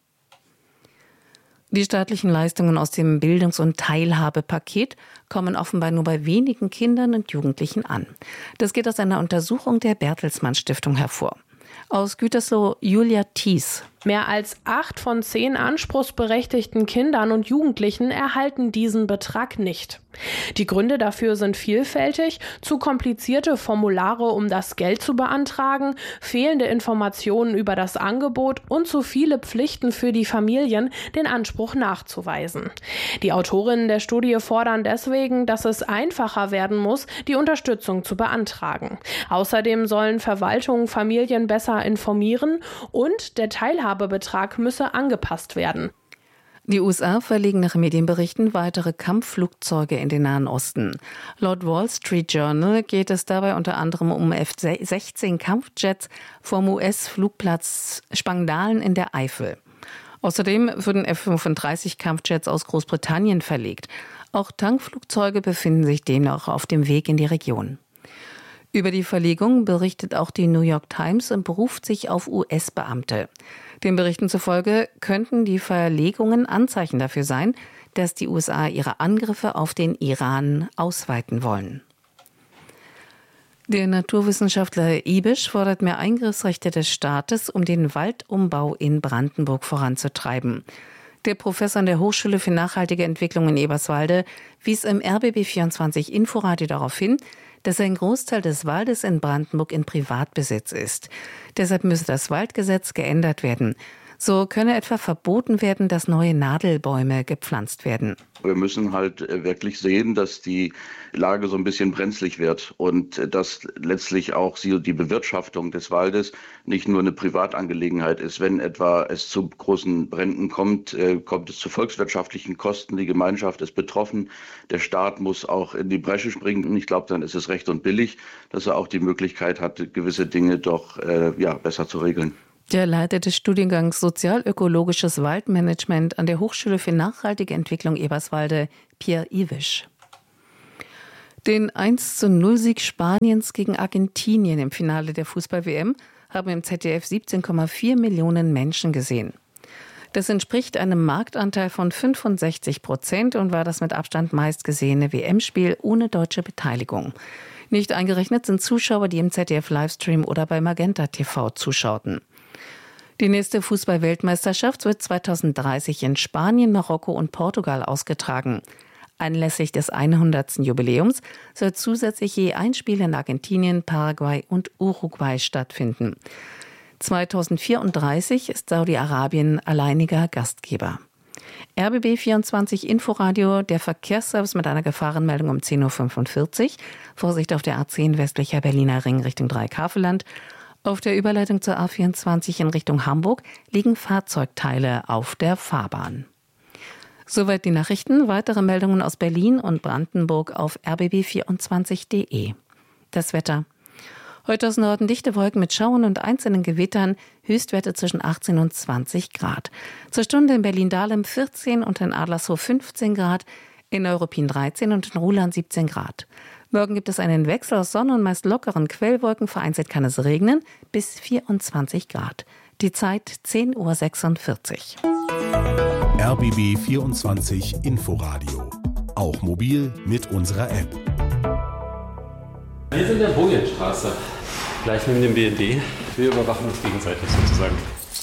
Die staatlichen Leistungen aus dem Bildungs- und Teilhabepaket kommen offenbar nur bei wenigen Kindern und Jugendlichen an. Das geht aus einer Untersuchung der Bertelsmann Stiftung hervor. Aus Gütersloh Julia Thies. Mehr als acht von zehn anspruchsberechtigten Kindern und Jugendlichen erhalten diesen Betrag nicht. Die Gründe dafür sind vielfältig: zu komplizierte Formulare, um das Geld zu beantragen, fehlende Informationen über das Angebot und zu viele Pflichten für die Familien, den Anspruch nachzuweisen. Die Autorinnen der Studie fordern deswegen, dass es einfacher werden muss, die Unterstützung zu beantragen. Außerdem sollen Verwaltungen Familien besser informieren und der Teilhabebetrag müsse angepasst werden. Die U S A verlegen nach Medienberichten weitere Kampfflugzeuge in den Nahen Osten. Laut Wall Street Journal geht es dabei unter anderem um F sechzehn Kampfjets vom U S-Flugplatz Spangdalen in der Eifel. Außerdem würden F fünfunddreißig Kampfjets aus Großbritannien verlegt. Auch Tankflugzeuge befinden sich demnach auf dem Weg in die Region. Über die Verlegung berichtet auch die New York Times und beruft sich auf U S-Beamte. Den Berichten zufolge könnten die Verlegungen Anzeichen dafür sein, dass die U S A ihre Angriffe auf den Iran ausweiten wollen. Der Naturwissenschaftler Ibisch fordert mehr Eingriffsrechte des Staates, um den Waldumbau in Brandenburg voranzutreiben. Der Professor an der Hochschule für nachhaltige Entwicklung in Eberswalde wies im R B B vierundzwanzig Inforadio darauf hin, dass ein Großteil des Waldes in Brandenburg in Privatbesitz ist. Deshalb müsse das Waldgesetz geändert werden. So könne etwa verboten werden, dass neue Nadelbäume gepflanzt werden. Wir müssen halt wirklich sehen, dass die Lage so ein bisschen brenzlig wird und dass letztlich auch die Bewirtschaftung des Waldes nicht nur eine Privatangelegenheit ist. Wenn etwa es zu großen Bränden kommt, kommt es zu volkswirtschaftlichen Kosten. Die Gemeinschaft ist betroffen. Der Staat muss auch in die Bresche springen. Und ich glaube, dann ist es recht und billig, dass er auch die Möglichkeit hat, gewisse Dinge doch äh, ja, besser zu regeln. Der Leiter des Studiengangs Sozialökologisches Waldmanagement an der Hochschule für nachhaltige Entwicklung Eberswalde, Pierre Iwisch. Den eins zu null Sieg Spaniens gegen Argentinien im Finale der Fußball-W M haben im Z D F siebzehn Komma vier Millionen Menschen gesehen. Das entspricht einem Marktanteil von fünfundsechzig Prozent und war das mit Abstand meistgesehene W M-Spiel ohne deutsche Beteiligung. Nicht eingerechnet sind Zuschauer, die im Z D F-Livestream oder bei Magenta T V zuschauten. Die nächste Fußball-Weltmeisterschaft wird zweitausenddreißig in Spanien, Marokko und Portugal ausgetragen. Anlässlich des hundertsten Jubiläums soll zusätzlich je ein Spiel in Argentinien, Paraguay und Uruguay stattfinden. zweitausendvierunddreißig ist Saudi-Arabien alleiniger Gastgeber. R B B vierundzwanzig Inforadio, der Verkehrsservice mit einer Gefahrenmeldung um zehn Uhr fünfundvierzig. Vorsicht auf der A zehn westlicher Berliner Ring Richtung Dreieckhaveland. Auf der Überleitung zur A vierundzwanzig in Richtung Hamburg liegen Fahrzeugteile auf der Fahrbahn. Soweit die Nachrichten. Weitere Meldungen aus Berlin und Brandenburg auf r b b vierundzwanzig punkt d e. Das Wetter. Heute aus Norden dichte Wolken mit Schauern und einzelnen Gewittern, Höchstwerte zwischen achtzehn und zwanzig Grad. Zur Stunde in Berlin-Dahlem vierzehn und in Adlershof fünfzehn Grad, in Neuruppin dreizehn und in Ruhland siebzehn Grad. Morgen gibt es einen Wechsel aus Sonne und meist lockeren Quellwolken, vereinzelt kann es regnen, bis vierundzwanzig Grad. Die Zeit zehn Uhr sechsundvierzig. R B B vierundzwanzig Inforadio. Auch mobil mit unserer App. Wir sind in der Bojenstraße, gleich neben dem B N D. Wir überwachen uns gegenseitig sozusagen.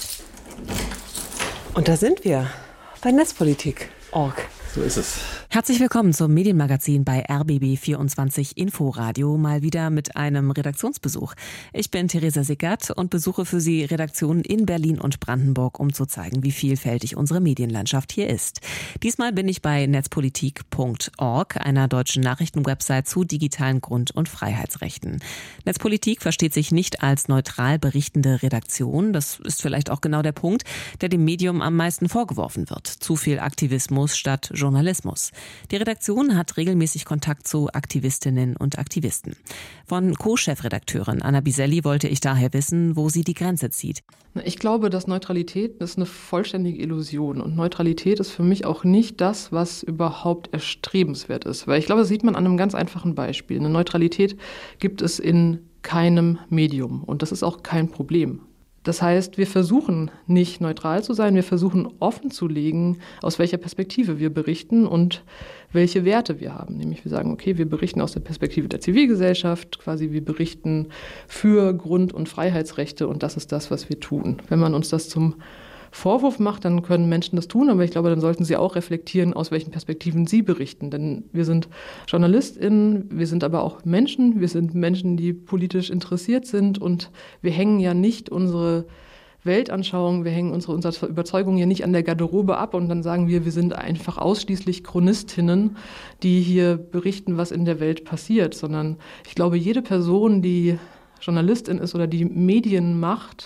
Und da sind wir, bei Netzpolitik Punkt org. So ist es. Herzlich willkommen zum Medienmagazin bei R B B vierundzwanzig Inforadio, mal wieder mit einem Redaktionsbesuch. Ich bin Theresa Sickert und besuche für Sie Redaktionen in Berlin und Brandenburg, um zu zeigen, wie vielfältig unsere Medienlandschaft hier ist. Diesmal bin ich bei Netzpolitik Punkt org, einer deutschen Nachrichtenwebsite zu digitalen Grund- und Freiheitsrechten. Netzpolitik versteht sich nicht als neutral berichtende Redaktion. Das ist vielleicht auch genau der Punkt, der dem Medium am meisten vorgeworfen wird. Zu viel Aktivismus statt Journalismus. Die Redaktion hat regelmäßig Kontakt zu Aktivistinnen und Aktivisten. Von Co-Chefredakteurin Anna Biselli wollte ich daher wissen, wo sie die Grenze zieht. Ich glaube, dass Neutralität ist eine vollständige Illusion. Und Neutralität ist für mich auch nicht das, was überhaupt erstrebenswert ist. Weil ich glaube, das sieht man an einem ganz einfachen Beispiel. Eine Neutralität gibt es in keinem Medium. Und das ist auch kein Problem. Das heißt, wir versuchen nicht neutral zu sein, wir versuchen offen zu legen, aus welcher Perspektive wir berichten und welche Werte wir haben. Nämlich wir sagen, okay, wir berichten aus der Perspektive der Zivilgesellschaft, quasi wir berichten für Grund- und Freiheitsrechte und das ist das, was wir tun. Wenn man uns das zum Vorwurf macht, dann können Menschen das tun, aber ich glaube, dann sollten sie auch reflektieren, aus welchen Perspektiven sie berichten. Denn wir sind JournalistInnen, wir sind aber auch Menschen, wir sind Menschen, die politisch interessiert sind und wir hängen ja nicht unsere Weltanschauung, wir hängen unsere, unsere Überzeugung ja nicht an der Garderobe ab und dann sagen wir, wir sind einfach ausschließlich Chronistinnen, die hier berichten, was in der Welt passiert, sondern ich glaube, jede Person, die Journalistin ist oder die Medien macht,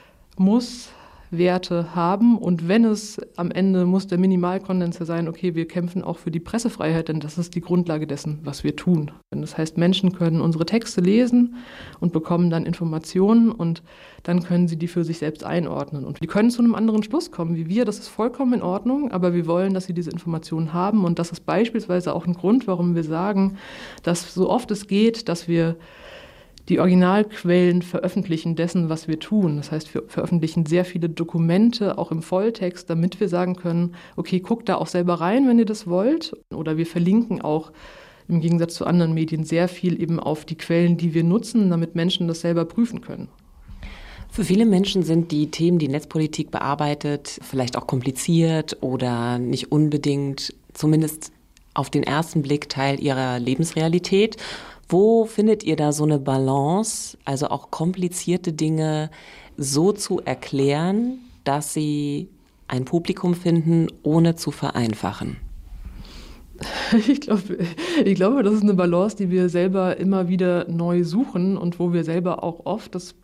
muss Werte haben und wenn es am Ende muss der Minimalkonsens sein, okay, wir kämpfen auch für die Pressefreiheit, denn das ist die Grundlage dessen, was wir tun. Das heißt, Menschen können unsere Texte lesen und bekommen dann Informationen und dann können sie die für sich selbst einordnen und die können zu einem anderen Schluss kommen wie wir, das ist vollkommen in Ordnung, aber wir wollen, dass sie diese Informationen haben und das ist beispielsweise auch ein Grund, warum wir sagen, dass so oft es geht, dass wir die Originalquellen veröffentlichen dessen, was wir tun. Das heißt, wir veröffentlichen sehr viele Dokumente, auch im Volltext, damit wir sagen können, okay, guckt da auch selber rein, wenn ihr das wollt. Oder wir verlinken auch im Gegensatz zu anderen Medien sehr viel eben auf die Quellen, die wir nutzen, damit Menschen das selber prüfen können. Für viele Menschen sind die Themen, die Netzpolitik bearbeitet, vielleicht auch kompliziert oder nicht unbedingt, zumindest auf den ersten Blick, Teil ihrer Lebensrealität. Wo findet ihr da so eine Balance, also auch komplizierte Dinge so zu erklären, dass Sie ein Publikum finden, ohne zu vereinfachen? Ich glaube, ich glaube, das ist eine Balance, die wir selber immer wieder neu suchen und wo wir selber auch oft das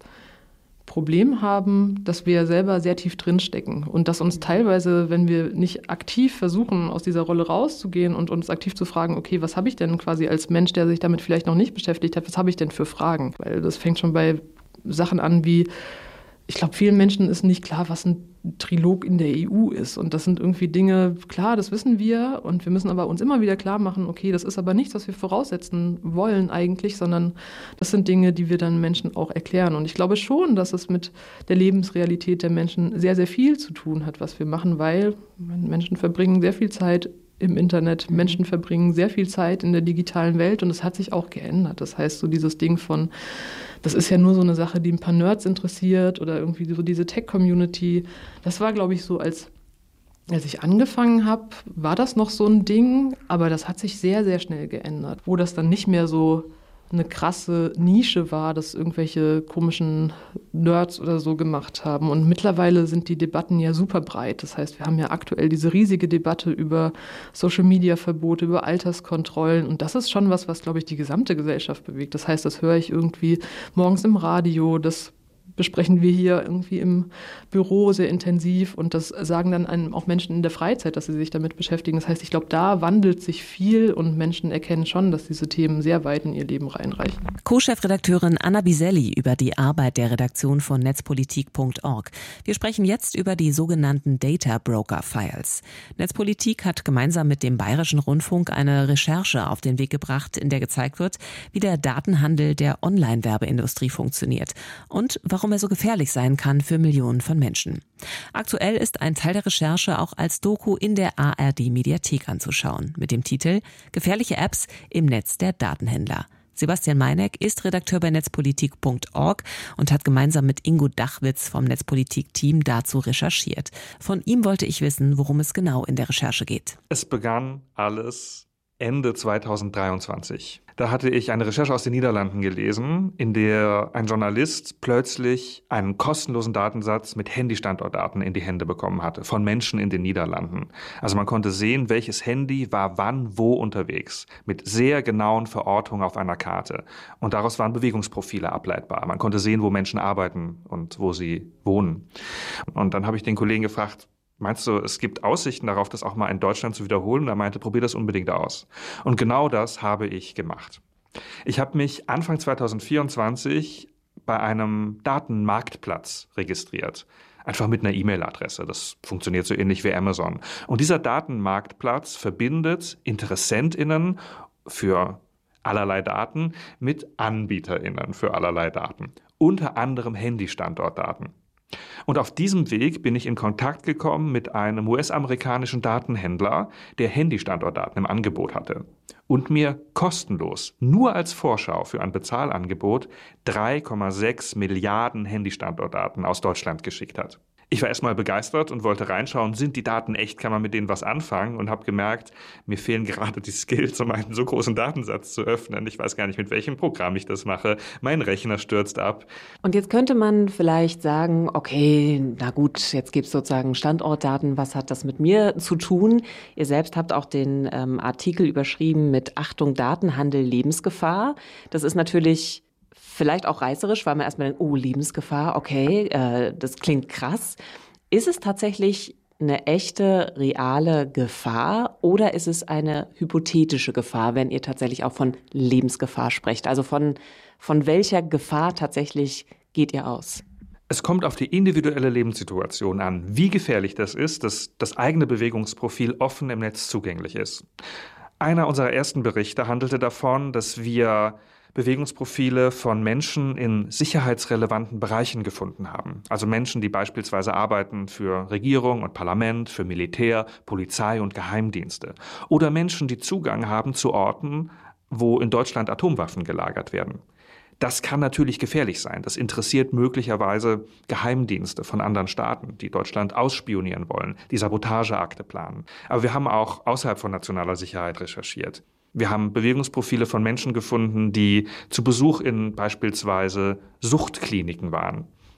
Problem haben, dass wir selber sehr tief drinstecken und dass uns teilweise, wenn wir nicht aktiv versuchen, aus dieser Rolle rauszugehen und uns aktiv zu fragen, okay, was habe ich denn quasi als Mensch, der sich damit vielleicht noch nicht beschäftigt hat, was habe ich denn für Fragen? Weil das fängt schon bei Sachen an wie, ich glaube, vielen Menschen ist nicht klar, was ein Trilog in der E U ist. Und das sind irgendwie Dinge, klar, das wissen wir. Und wir müssen aber uns immer wieder klar machen, okay, das ist aber nichts, was wir voraussetzen wollen eigentlich, sondern das sind Dinge, die wir dann Menschen auch erklären. Und ich glaube schon, dass es mit der Lebensrealität der Menschen sehr, sehr viel zu tun hat, was wir machen, weil Menschen verbringen sehr viel Zeit im Internet, Menschen verbringen sehr viel Zeit in der digitalen Welt und es hat sich auch geändert. Das heißt, so dieses Ding von, das ist ja nur so eine Sache, die ein paar Nerds interessiert oder irgendwie so diese Tech-Community. Das war, glaube ich, so, als, als ich angefangen habe, war das noch so ein Ding, aber das hat sich sehr, sehr schnell geändert, wo das dann nicht mehr so eine krasse Nische war, dass irgendwelche komischen Nerds oder so gemacht haben. Und mittlerweile sind die Debatten ja super breit. Das heißt, wir haben ja aktuell diese riesige Debatte über Social-Media-Verbote, über Alterskontrollen. Und das ist schon was, was, glaube ich, die gesamte Gesellschaft bewegt. Das heißt, das höre ich irgendwie morgens im Radio, das besprechen wir hier irgendwie im Büro sehr intensiv und das sagen dann einem auch Menschen in der Freizeit, dass sie sich damit beschäftigen. Das heißt, ich glaube, da wandelt sich viel und Menschen erkennen schon, dass diese Themen sehr weit in ihr Leben reinreichen. Co-Chefredakteurin Anna Biselli über die Arbeit der Redaktion von netzpolitik punkt org. Wir sprechen jetzt über die sogenannten Data Broker Files. Netzpolitik hat gemeinsam mit dem Bayerischen Rundfunk eine Recherche auf den Weg gebracht, in der gezeigt wird, wie der Datenhandel der Online-Werbeindustrie funktioniert und warum er so gefährlich sein kann für Millionen von Menschen. Aktuell ist ein Teil der Recherche auch als Doku in der A R D-Mediathek anzuschauen, mit dem Titel »Gefährliche Apps im Netz der Datenhändler«. Sebastian Meineck ist Redakteur bei netzpolitik punkt org und hat gemeinsam mit Ingo Dachwitz vom Netzpolitik-Team dazu recherchiert. Von ihm wollte ich wissen, worum es genau in der Recherche geht. Es begann alles Ende zweitausenddreiundzwanzig. Da hatte ich eine Recherche aus den Niederlanden gelesen, in der ein Journalist plötzlich einen kostenlosen Datensatz mit Handystandortdaten in die Hände bekommen hatte, von Menschen in den Niederlanden. Also man konnte sehen, welches Handy war wann wo unterwegs, mit sehr genauen Verortungen auf einer Karte. Und daraus waren Bewegungsprofile ableitbar. Man konnte sehen, wo Menschen arbeiten und wo sie wohnen. Und dann habe ich den Kollegen gefragt, meinst du, es gibt Aussichten darauf, das auch mal in Deutschland zu wiederholen? Und er meinte, probier das unbedingt aus. Und genau das habe ich gemacht. Ich habe mich Anfang zweitausendvierundzwanzig bei einem Datenmarktplatz registriert. Einfach mit einer E-Mail-Adresse. Das funktioniert so ähnlich wie Amazon. Und dieser Datenmarktplatz verbindet InteressentInnen für allerlei Daten mit AnbieterInnen für allerlei Daten. Unter anderem Handystandortdaten. Und auf diesem Weg bin ich in Kontakt gekommen mit einem U S-amerikanischen Datenhändler, der Handystandortdaten im Angebot hatte und mir kostenlos, nur als Vorschau für ein Bezahlangebot, drei Komma sechs Milliarden Handystandortdaten aus Deutschland geschickt hat. Ich war erstmal begeistert und wollte reinschauen, sind die Daten echt, kann man mit denen was anfangen, und habe gemerkt, mir fehlen gerade die Skills, um einen so großen Datensatz zu öffnen. Ich weiß gar nicht, mit welchem Programm ich das mache. Mein Rechner stürzt ab. Und jetzt könnte man vielleicht sagen, okay, na gut, jetzt gibt es sozusagen Standortdaten, was hat das mit mir zu tun? Ihr selbst habt auch den ähm, Artikel überschrieben mit Achtung, Datenhandel, Lebensgefahr. Das ist natürlich vielleicht auch reißerisch, weil man erstmal denkt, oh, Lebensgefahr, okay, äh, das klingt krass. Ist es tatsächlich eine echte, reale Gefahr oder ist es eine hypothetische Gefahr, wenn ihr tatsächlich auch von Lebensgefahr sprecht? Also von, von welcher Gefahr tatsächlich geht ihr aus? Es kommt auf die individuelle Lebenssituation an, wie gefährlich das ist, dass das eigene Bewegungsprofil offen im Netz zugänglich ist. Einer unserer ersten Berichte handelte davon, dass wir Bewegungsprofile von Menschen in sicherheitsrelevanten Bereichen gefunden haben. Also Menschen, die beispielsweise arbeiten für Regierung und Parlament, für Militär, Polizei und Geheimdienste. Oder Menschen, die Zugang haben zu Orten, wo in Deutschland Atomwaffen gelagert werden. Das kann natürlich gefährlich sein. Das interessiert möglicherweise Geheimdienste von anderen Staaten, die Deutschland ausspionieren wollen, die Sabotageakte planen. Aber wir haben auch außerhalb von nationaler Sicherheit recherchiert. Wir haben Bewegungsprofile von Menschen gefunden, die zu Besuch in beispielsweise Suchtkliniken waren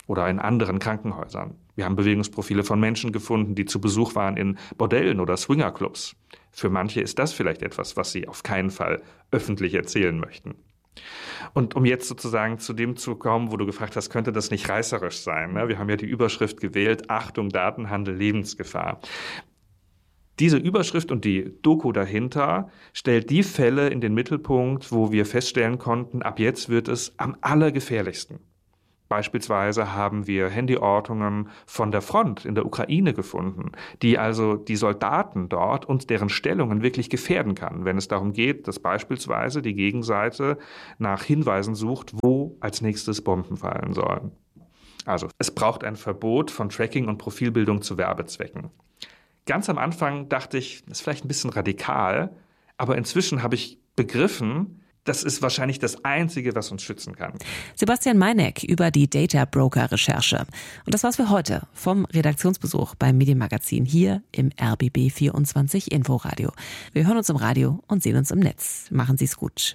oder in anderen Krankenhäusern. Wir haben Bewegungsprofile von Menschen gefunden, die zu Besuch waren in Bordellen oder Swingerclubs. Für manche ist das vielleicht etwas, was sie auf keinen Fall öffentlich erzählen möchten. Und um jetzt sozusagen zu dem zu kommen, wo du gefragt hast, könnte das nicht reißerisch sein? Ne? Wir haben ja die Überschrift gewählt, Achtung, Datenhandel, Lebensgefahr. Diese Überschrift und die Doku dahinter stellt die Fälle in den Mittelpunkt, wo wir feststellen konnten, ab jetzt wird es am allergefährlichsten. Beispielsweise haben wir Handyortungen von der Front in der Ukraine gefunden, die also die Soldaten dort und deren Stellungen wirklich gefährden kann, wenn es darum geht, dass beispielsweise die Gegenseite nach Hinweisen sucht, wo als nächstes Bomben fallen sollen. Also es braucht ein Verbot von Tracking und Profilbildung zu Werbezwecken. Ganz am Anfang dachte ich, das ist vielleicht ein bisschen radikal, aber inzwischen habe ich begriffen, das ist wahrscheinlich das Einzige, was uns schützen kann. Sebastian Meineck über die Data Broker Recherche. Und das war's für heute vom Redaktionsbesuch beim Medienmagazin hier im R B B vierundzwanzig Inforadio. Wir hören uns im Radio und sehen uns im Netz. Machen Sie's gut.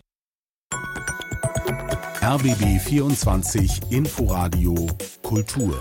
R B B vierundzwanzig Inforadio Kultur.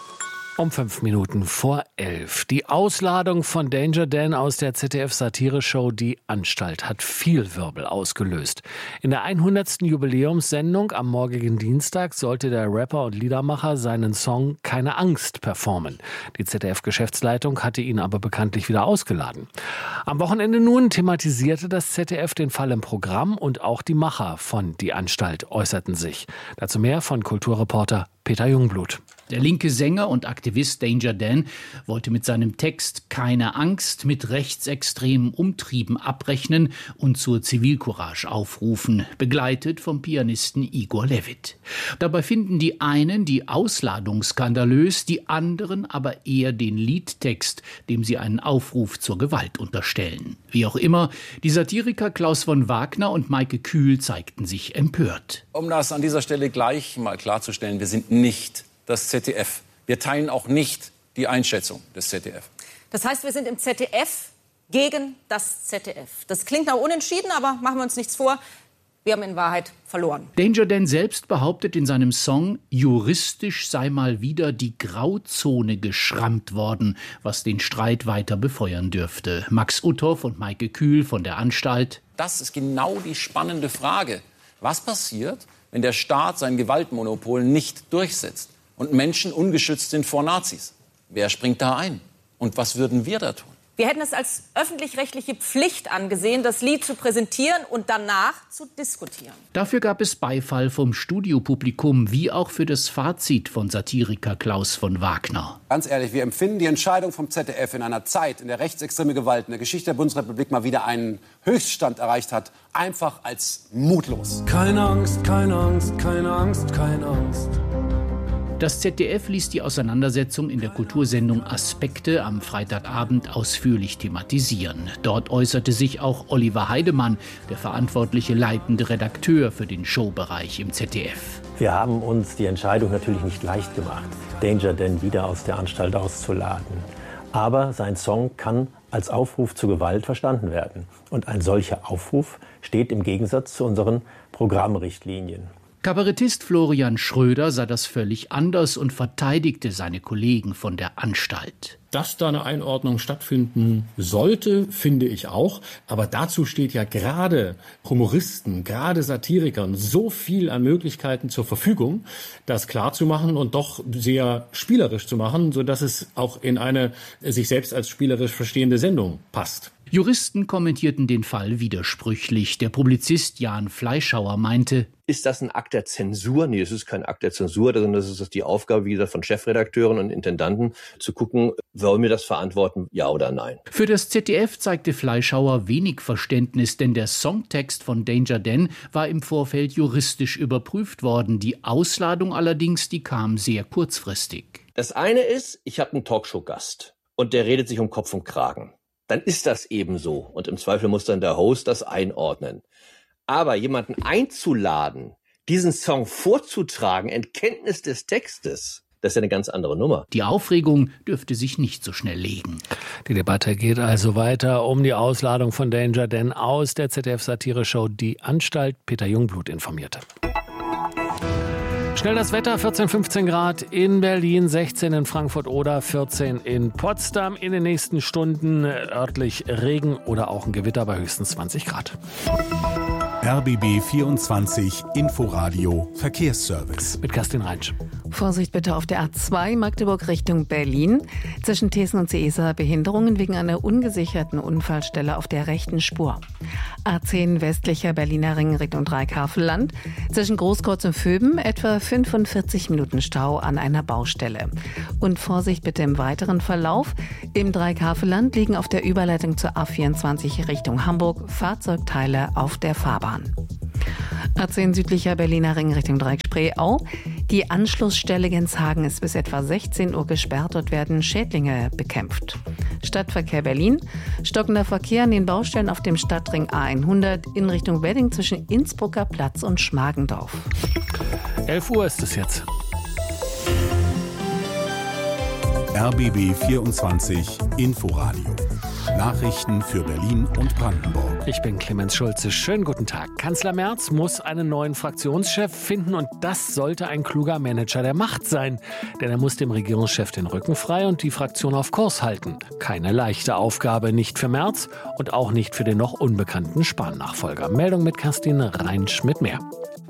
Um fünf Minuten vor elf. Die Ausladung von Danger Dan aus der Z D F-Satire-Show Die Anstalt hat viel Wirbel ausgelöst. In der hundertsten Jubiläumssendung am morgigen Dienstag sollte der Rapper und Liedermacher seinen Song Keine Angst performen. Die Z D F-Geschäftsleitung hatte ihn aber bekanntlich wieder ausgeladen. Am Wochenende nun thematisierte das Z D F den Fall im Programm und auch die Macher von Die Anstalt äußerten sich. Dazu mehr von Kulturreporter Peter Jungblut. Der linke Sänger und Aktivist Danger Dan wollte mit seinem Text Keine Angst mit rechtsextremen Umtrieben abrechnen und zur Zivilcourage aufrufen, begleitet vom Pianisten Igor Levit. Dabei finden die einen die Ausladung skandalös, die anderen aber eher den Liedtext, dem sie einen Aufruf zur Gewalt unterstellen. Wie auch immer, die Satiriker Klaus von Wagner und Maike Kühl zeigten sich empört. Um das an dieser Stelle gleich mal klarzustellen, wir sind nicht das Z D F. Wir teilen auch nicht die Einschätzung des Z D F. Das heißt, wir sind im Z D F gegen das Z D F. Das klingt nach unentschieden, aber machen wir uns nichts vor. Wir haben in Wahrheit verloren. Danger Dan selbst behauptet in seinem Song, juristisch sei mal wieder die Grauzone geschrammt worden, was den Streit weiter befeuern dürfte. Max Uthoff und Maike Kühl von der Anstalt. Das ist genau die spannende Frage. Was passiert, wenn der Staat sein Gewaltmonopol nicht durchsetzt und Menschen ungeschützt sind vor Nazis? Wer springt da ein? Und was würden wir da tun? Wir hätten es als öffentlich-rechtliche Pflicht angesehen, das Lied zu präsentieren und danach zu diskutieren. Dafür gab es Beifall vom Studiopublikum, wie auch für das Fazit von Satiriker Klaus von Wagner. Ganz ehrlich, wir empfinden die Entscheidung vom Z D F in einer Zeit, in der rechtsextreme Gewalt in der Geschichte der Bundesrepublik mal wieder einen Höchststand erreicht hat, einfach als mutlos. Keine Angst, keine Angst, keine Angst, keine Angst. Das Z D F ließ die Auseinandersetzung in der Kultursendung Aspekte am Freitagabend ausführlich thematisieren. Dort äußerte sich auch Oliver Heidemann, der verantwortliche leitende Redakteur für den Showbereich im Z D F. Wir haben uns die Entscheidung natürlich nicht leicht gemacht, Danger Dan wieder aus der Anstalt auszuladen. Aber sein Song kann als Aufruf zur Gewalt verstanden werden. Und ein solcher Aufruf steht im Gegensatz zu unseren Programmrichtlinien. Kabarettist Florian Schröder sah das völlig anders und verteidigte seine Kollegen von der Anstalt. Dass da eine Einordnung stattfinden sollte, finde ich auch. Aber dazu steht ja gerade Humoristen, gerade Satirikern so viel an Möglichkeiten zur Verfügung, das klar zu machen und doch sehr spielerisch zu machen, sodass es auch in eine sich selbst als spielerisch verstehende Sendung passt. Juristen kommentierten den Fall widersprüchlich. Der Publizist Jan Fleischhauer meinte: Ist das ein Akt der Zensur? Nee, es ist kein Akt der Zensur, sondern das ist die Aufgabe, wie gesagt, von Chefredakteuren und Intendanten, zu gucken, wollen wir das verantworten, ja oder nein? Für das Z D F zeigte Fleischhauer wenig Verständnis, denn der Songtext von Danger Dan war im Vorfeld juristisch überprüft worden. Die Ausladung allerdings, die kam sehr kurzfristig. Das eine ist, ich habe einen Talkshow-Gast und der redet sich um Kopf und Kragen. Dann ist das eben so. Und im Zweifel muss dann der Host das einordnen. Aber jemanden einzuladen, diesen Song vorzutragen, in Kenntnis des Textes, das ist ja eine ganz andere Nummer. Die Aufregung dürfte sich nicht so schnell legen. Die Debatte geht also weiter um die Ausladung von Danger Dan aus der Z D F-Satire-Show Die Anstalt. Peter Jungblut informierte. Schnell das Wetter, vierzehn, fünfzehn Grad in Berlin, sechzehn in Frankfurt oder vierzehn in Potsdam. In den nächsten Stunden örtlich Regen oder auch ein Gewitter bei höchstens zwanzig Grad. R B B vierundzwanzig Inforadio Verkehrsservice. Mit Kerstin Reinsch. Vorsicht bitte auf der A zwei Magdeburg Richtung Berlin. Zwischen Thesen und Seesa Behinderungen wegen einer ungesicherten Unfallstelle auf der rechten Spur. A zehn westlicher Berliner Ring Richtung Dreieckhavelland. Zwischen Großkreuz und Vöben etwa fünfundvierzig Minuten Stau an einer Baustelle. Und Vorsicht bitte im weiteren Verlauf. Im Dreieckhavelland liegen auf der Überleitung zur A vierundzwanzig Richtung Hamburg Fahrzeugteile auf der Fahrbahn. A zehn südlicher Berliner Ring Richtung Dreieck-Spreeau. Die Anschlussstelle Genshagen ist bis etwa sechzehn Uhr gesperrt. Dort werden Schädlinge bekämpft. Stadtverkehr Berlin. Stockender Verkehr an den Baustellen auf dem Stadtring A hundert in Richtung Wedding zwischen Innsbrucker Platz und Schmargendorf. elf Uhr ist es jetzt. R B B vierundzwanzig Inforadio. Nachrichten für Berlin und Brandenburg. Ich bin Clemens Schulze. Schönen guten Tag. Kanzler Merz muss einen neuen Fraktionschef finden und das sollte ein kluger Manager der Macht sein. Denn er muss dem Regierungschef den Rücken frei und die Fraktion auf Kurs halten. Keine leichte Aufgabe, nicht für Merz und auch nicht für den noch unbekannten Spahn-Nachfolger. Meldung mit Kerstin Reinsch mit mehr.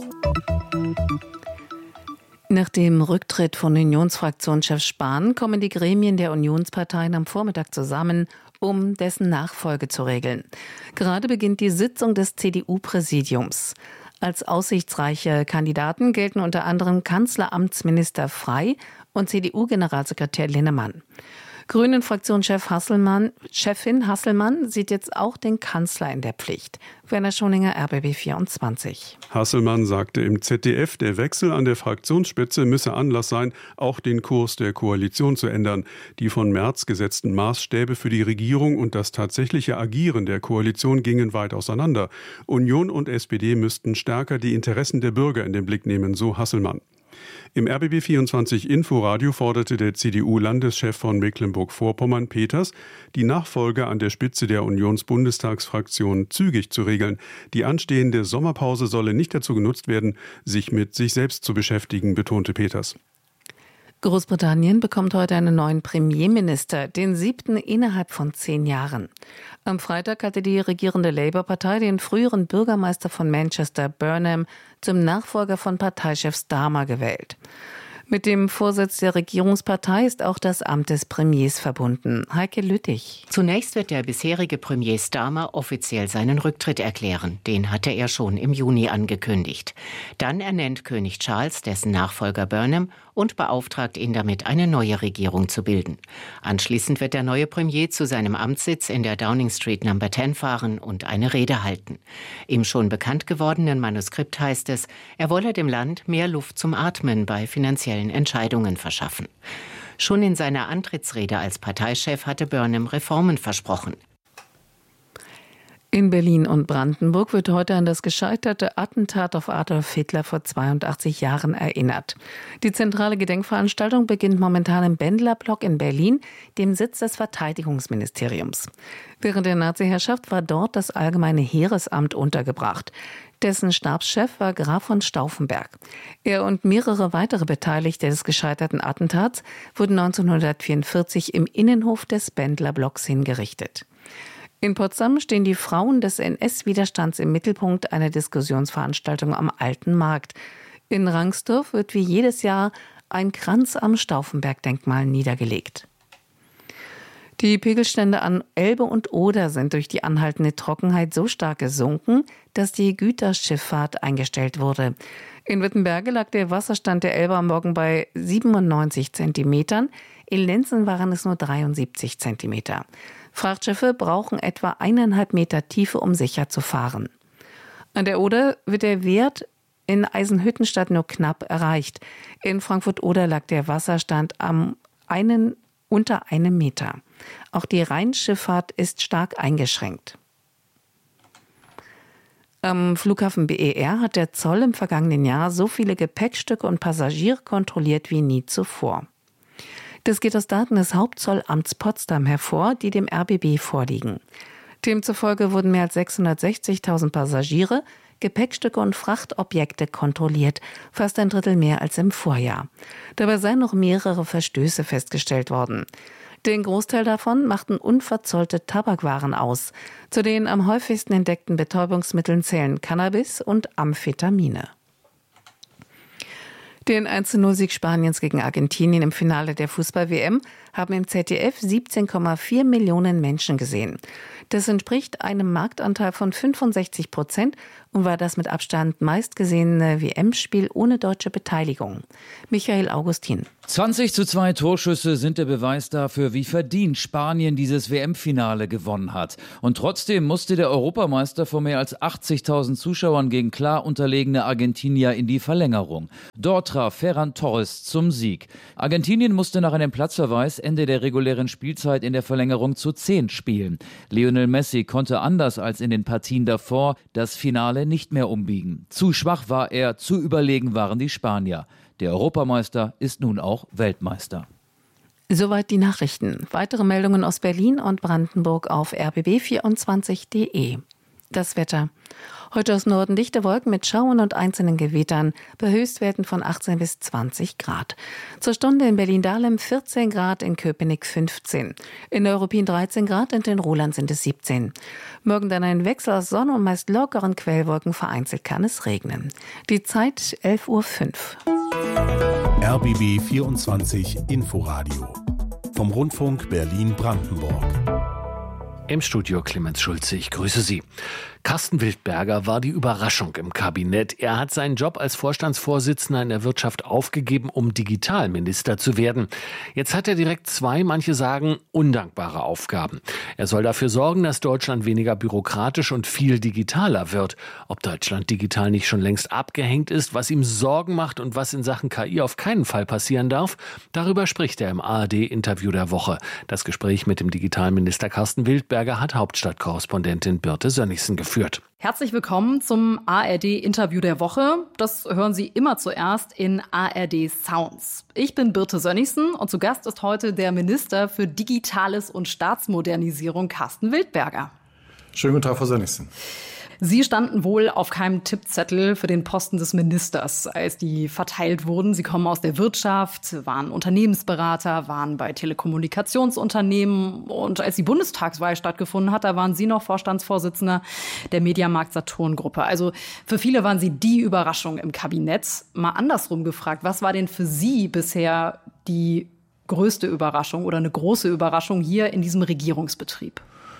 Nach dem Rücktritt von Unionsfraktionschef Spahn kommen die Gremien der Unionsparteien am Vormittag zusammen, um dessen Nachfolge zu regeln. Gerade beginnt die Sitzung des C D U-Präsidiums. Als aussichtsreiche Kandidaten gelten unter anderem Kanzleramtsminister Frey und C D U-Generalsekretär Linnemann. Grünen-Fraktionschef Hasselmann, Chefin Hasselmann sieht jetzt auch den Kanzler in der Pflicht. Werner Schoninger, R B B vierundzwanzig. Hasselmann sagte im Z D F, der Wechsel an der Fraktionsspitze müsse Anlass sein, auch den Kurs der Koalition zu ändern. Die von Merz gesetzten Maßstäbe für die Regierung und das tatsächliche Agieren der Koalition gingen weit auseinander. Union und S P D müssten stärker die Interessen der Bürger in den Blick nehmen, so Hasselmann. Im R B B vierundzwanzig Inforadio forderte der C D U-Landeschef von Mecklenburg-Vorpommern Peters, die Nachfolge an der Spitze der Unionsbundestagsfraktion zügig zu regeln. Die anstehende Sommerpause solle nicht dazu genutzt werden, sich mit sich selbst zu beschäftigen, betonte Peters. Großbritannien bekommt heute einen neuen Premierminister, den siebten innerhalb von zehn Jahren. Am Freitag hatte die regierende Labour-Partei den früheren Bürgermeister von Manchester, Burnham, zum Nachfolger von Parteichef Starmer gewählt. Mit dem Vorsitz der Regierungspartei ist auch das Amt des Premiers verbunden. Heike Lüttich. Zunächst wird der bisherige Premier Starmer offiziell seinen Rücktritt erklären. Den hatte er schon im Juni angekündigt. Dann ernennt König Charles dessen Nachfolger Burnham und beauftragt ihn damit, eine neue Regierung zu bilden. Anschließend wird der neue Premier zu seinem Amtssitz in der Downing Street Number zehn fahren und eine Rede halten. Im schon bekannt gewordenen Manuskript heißt es, er wolle dem Land mehr Luft zum Atmen bei finanziellen Entscheidungen verschaffen. Schon in seiner Antrittsrede als Parteichef hatte Burnham Reformen versprochen. In Berlin und Brandenburg wird heute an das gescheiterte Attentat auf Adolf Hitler vor zweiundachtzig Jahren erinnert. Die zentrale Gedenkveranstaltung beginnt momentan im Bendlerblock in Berlin, dem Sitz des Verteidigungsministeriums. Während der Nazi-Herrschaft war dort das Allgemeine Heeresamt untergebracht. Dessen Stabschef war Graf von Stauffenberg. Er und mehrere weitere Beteiligte des gescheiterten Attentats wurden neunzehnhundertvierundvierzig im Innenhof des Bendlerblocks hingerichtet. In Potsdam stehen die Frauen des N S-Widerstands im Mittelpunkt einer Diskussionsveranstaltung am Alten Markt. In Rangsdorf wird wie jedes Jahr ein Kranz am Stauffenberg-Denkmal niedergelegt. Die Pegelstände an Elbe und Oder sind durch die anhaltende Trockenheit so stark gesunken, dass die Güterschifffahrt eingestellt wurde. In Wittenberge lag der Wasserstand der Elbe am Morgen bei siebenundneunzig Zentimetern, in Lenzen waren es nur dreiundsiebzig Zentimeter. Frachtschiffe brauchen etwa eineinhalb Meter Tiefe, um sicher zu fahren. An der Oder wird der Wert in Eisenhüttenstadt nur knapp erreicht. In Frankfurt-Oder lag der Wasserstand am einen, unter einem Meter. Auch die Rheinschifffahrt ist stark eingeschränkt. Am Flughafen B E R hat der Zoll im vergangenen Jahr so viele Gepäckstücke und Passagiere kontrolliert wie nie zuvor. Das geht aus Daten des Hauptzollamts Potsdam hervor, die dem R B B vorliegen. Demzufolge wurden mehr als sechshundertsechzigtausend Passagiere, Gepäckstücke und Frachtobjekte kontrolliert, fast ein Drittel mehr als im Vorjahr. Dabei seien noch mehrere Verstöße festgestellt worden. Den Großteil davon machten unverzollte Tabakwaren aus. Zu den am häufigsten entdeckten Betäubungsmitteln zählen Cannabis und Amphetamine. Den eins zu null Sieg Spaniens gegen Argentinien im Finale der Fußball-W M haben im Z D F siebzehn Komma vier Millionen Menschen gesehen. Das entspricht einem Marktanteil von fünfundsechzig Prozent und war das mit Abstand meistgesehene W M-Spiel ohne deutsche Beteiligung. Michael Augustin. zwanzig zu zwei Torschüsse sind der Beweis dafür, wie verdient Spanien dieses W M-Finale gewonnen hat. Und trotzdem musste der Europameister vor mehr als achtzigtausend Zuschauern gegen klar unterlegene Argentinier in die Verlängerung. Dort traf Ferran Torres zum Sieg. Argentinien musste nach einem Platzverweis Ende der regulären Spielzeit in der Verlängerung zu zehn spielen. Lionel Messi konnte anders als in den Partien davor das Finale nicht mehr umbiegen. Zu schwach war er, zu überlegen waren die Spanier. Der Europameister ist nun auch Weltmeister. Soweit die Nachrichten. Weitere Meldungen aus Berlin und Brandenburg auf r b b vierundzwanzig punkt d e. Das Wetter. Heute aus Norden dichte Wolken mit Schauern und einzelnen Gewittern, bei Höchstwerten von achtzehn bis zwanzig Grad. Zur Stunde in Berlin-Dahlem vierzehn Grad, in Köpenick fünfzehn. In Neuruppin dreizehn Grad und in Roland sind es siebzehn. Morgen dann ein Wechsel aus Sonne und meist lockeren Quellwolken, vereinzelt kann es regnen. Die Zeit elf Uhr fünf. R B B vierundzwanzig Inforadio vom Rundfunk Berlin-Brandenburg. Im Studio Clemens Schulze, ich grüße Sie. Carsten Wildberger war die Überraschung im Kabinett. Er hat seinen Job als Vorstandsvorsitzender in der Wirtschaft aufgegeben, um Digitalminister zu werden. Jetzt hat er direkt zwei, manche sagen, undankbare Aufgaben. Er soll dafür sorgen, dass Deutschland weniger bürokratisch und viel digitaler wird. Ob Deutschland digital nicht schon längst abgehängt ist, was ihm Sorgen macht und was in Sachen K I auf keinen Fall passieren darf, darüber spricht er im A R D-Interview der Woche. Das Gespräch mit dem Digitalminister Carsten Wildberger hat Hauptstadtkorrespondentin Birte Sönnigsen geführt. Herzlich willkommen zum A R D-Interview der Woche. Das hören Sie immer zuerst in A R D Sounds. Ich bin Birte Sönnigsen und zu Gast ist heute der Minister für Digitales und Staatsmodernisierung, Carsten Wildberger. Schönen guten Tag, Frau Sönnigsen. Sie standen wohl auf keinem Tippzettel für den Posten des Ministers, als die verteilt wurden. Sie kommen aus der Wirtschaft, waren Unternehmensberater, waren bei Telekommunikationsunternehmen. Und als die Bundestagswahl stattgefunden hat, da waren Sie noch Vorstandsvorsitzender der Mediamarkt-Saturn-Gruppe. Also für viele waren Sie die Überraschung im Kabinett. Mal andersrum gefragt, was war denn für Sie bisher die größte Überraschung oder eine große Überraschung hier in diesem Regierungsbetrieb?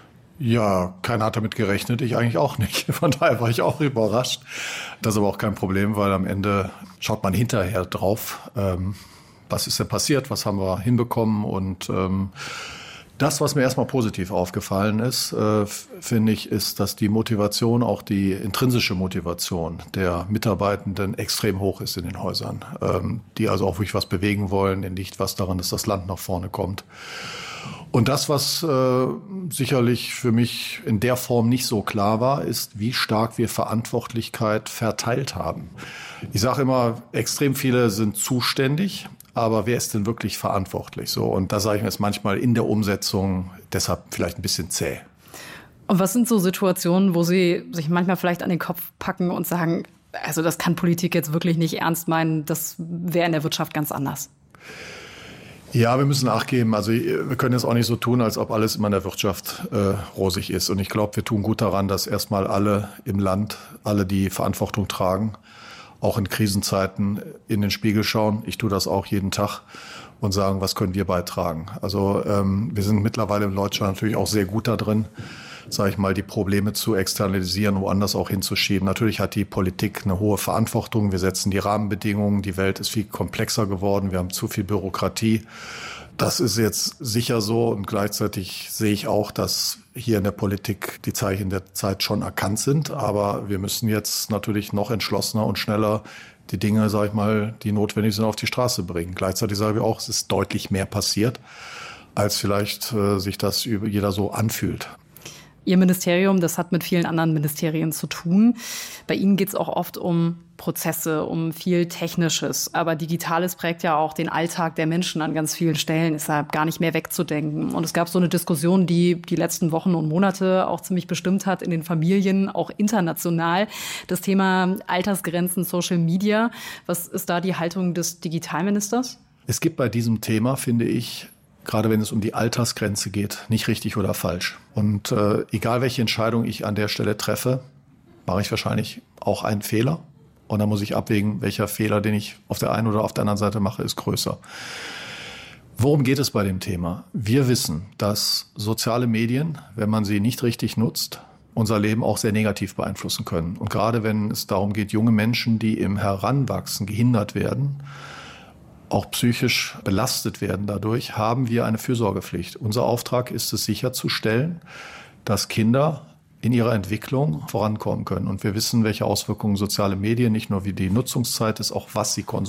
Ja, keiner hat damit gerechnet, ich eigentlich auch nicht. Von daher war ich auch überrascht. Das ist aber auch kein Problem, weil am Ende schaut man hinterher drauf, ähm, was ist denn passiert, was haben wir hinbekommen. Und ähm, das, was mir erstmal positiv aufgefallen ist, äh, finde ich, ist, dass die Motivation, auch die intrinsische Motivation der Mitarbeitenden extrem hoch ist in den Häusern. Ähm, die also auch wirklich was bewegen wollen, denen liegt was daran, dass das Land nach vorne kommt. Und das, was äh, sicherlich für mich in der Form nicht so klar war, ist, wie stark wir Verantwortlichkeit verteilt haben. Ich sage immer, extrem viele sind zuständig, aber wer ist denn wirklich verantwortlich? So, und da sage ich mir jetzt manchmal in der Umsetzung deshalb vielleicht ein bisschen zäh. Und was sind so Situationen, wo Sie sich manchmal vielleicht an den Kopf packen und sagen, also das kann Politik jetzt wirklich nicht ernst meinen, das wäre in der Wirtschaft ganz anders? Ja, wir müssen nachgeben. Also wir können jetzt auch nicht so tun, als ob alles immer in der Wirtschaft äh, rosig ist. Und ich glaube, wir tun gut daran, dass erstmal alle im Land, alle die Verantwortung tragen, auch in Krisenzeiten in den Spiegel schauen. Ich tue das auch jeden Tag und sagen, was können wir beitragen. Also ähm, wir sind mittlerweile in Deutschland natürlich auch sehr gut da drin, sage ich mal, die Probleme zu externalisieren, woanders auch hinzuschieben. Natürlich hat die Politik eine hohe Verantwortung. Wir setzen die Rahmenbedingungen. Die Welt ist viel komplexer geworden. Wir haben zu viel Bürokratie. Das ist jetzt sicher so. Und gleichzeitig sehe ich auch, dass hier in der Politik die Zeichen der Zeit schon erkannt sind. Aber wir müssen jetzt natürlich noch entschlossener und schneller die Dinge, sage ich mal, die notwendig sind, auf die Straße bringen. Gleichzeitig sagen wir auch, es ist deutlich mehr passiert, als vielleicht äh, sich das über jeder so anfühlt. Ihr Ministerium, das hat mit vielen anderen Ministerien zu tun. Bei Ihnen geht es auch oft um Prozesse, um viel Technisches. Aber Digitales prägt ja auch den Alltag der Menschen an ganz vielen Stellen, ist halt gar nicht mehr wegzudenken. Und es gab so eine Diskussion, die die letzten Wochen und Monate auch ziemlich bestimmt hat in den Familien, auch international. Das Thema Altersgrenzen, Social Media. Was ist da die Haltung des Digitalministers? Es gibt bei diesem Thema, finde ich, gerade wenn es um die Altersgrenze geht, nicht richtig oder falsch. Und äh, egal welche Entscheidung ich an der Stelle treffe, mache ich wahrscheinlich auch einen Fehler. Und dann muss ich abwägen, welcher Fehler, den ich auf der einen oder auf der anderen Seite mache, ist größer. Worum geht es bei dem Thema? Wir wissen, dass soziale Medien, wenn man sie nicht richtig nutzt, unser Leben auch sehr negativ beeinflussen können. Und gerade wenn es darum geht, junge Menschen, die im Heranwachsen gehindert werden, auch psychisch belastet werden dadurch, haben wir eine Fürsorgepflicht. Unser Auftrag ist es, sicherzustellen, dass Kinder in ihrer Entwicklung vorankommen können. Und wir wissen, welche Auswirkungen soziale Medien, nicht nur wie die Nutzungszeit ist, auch was sie konsumieren.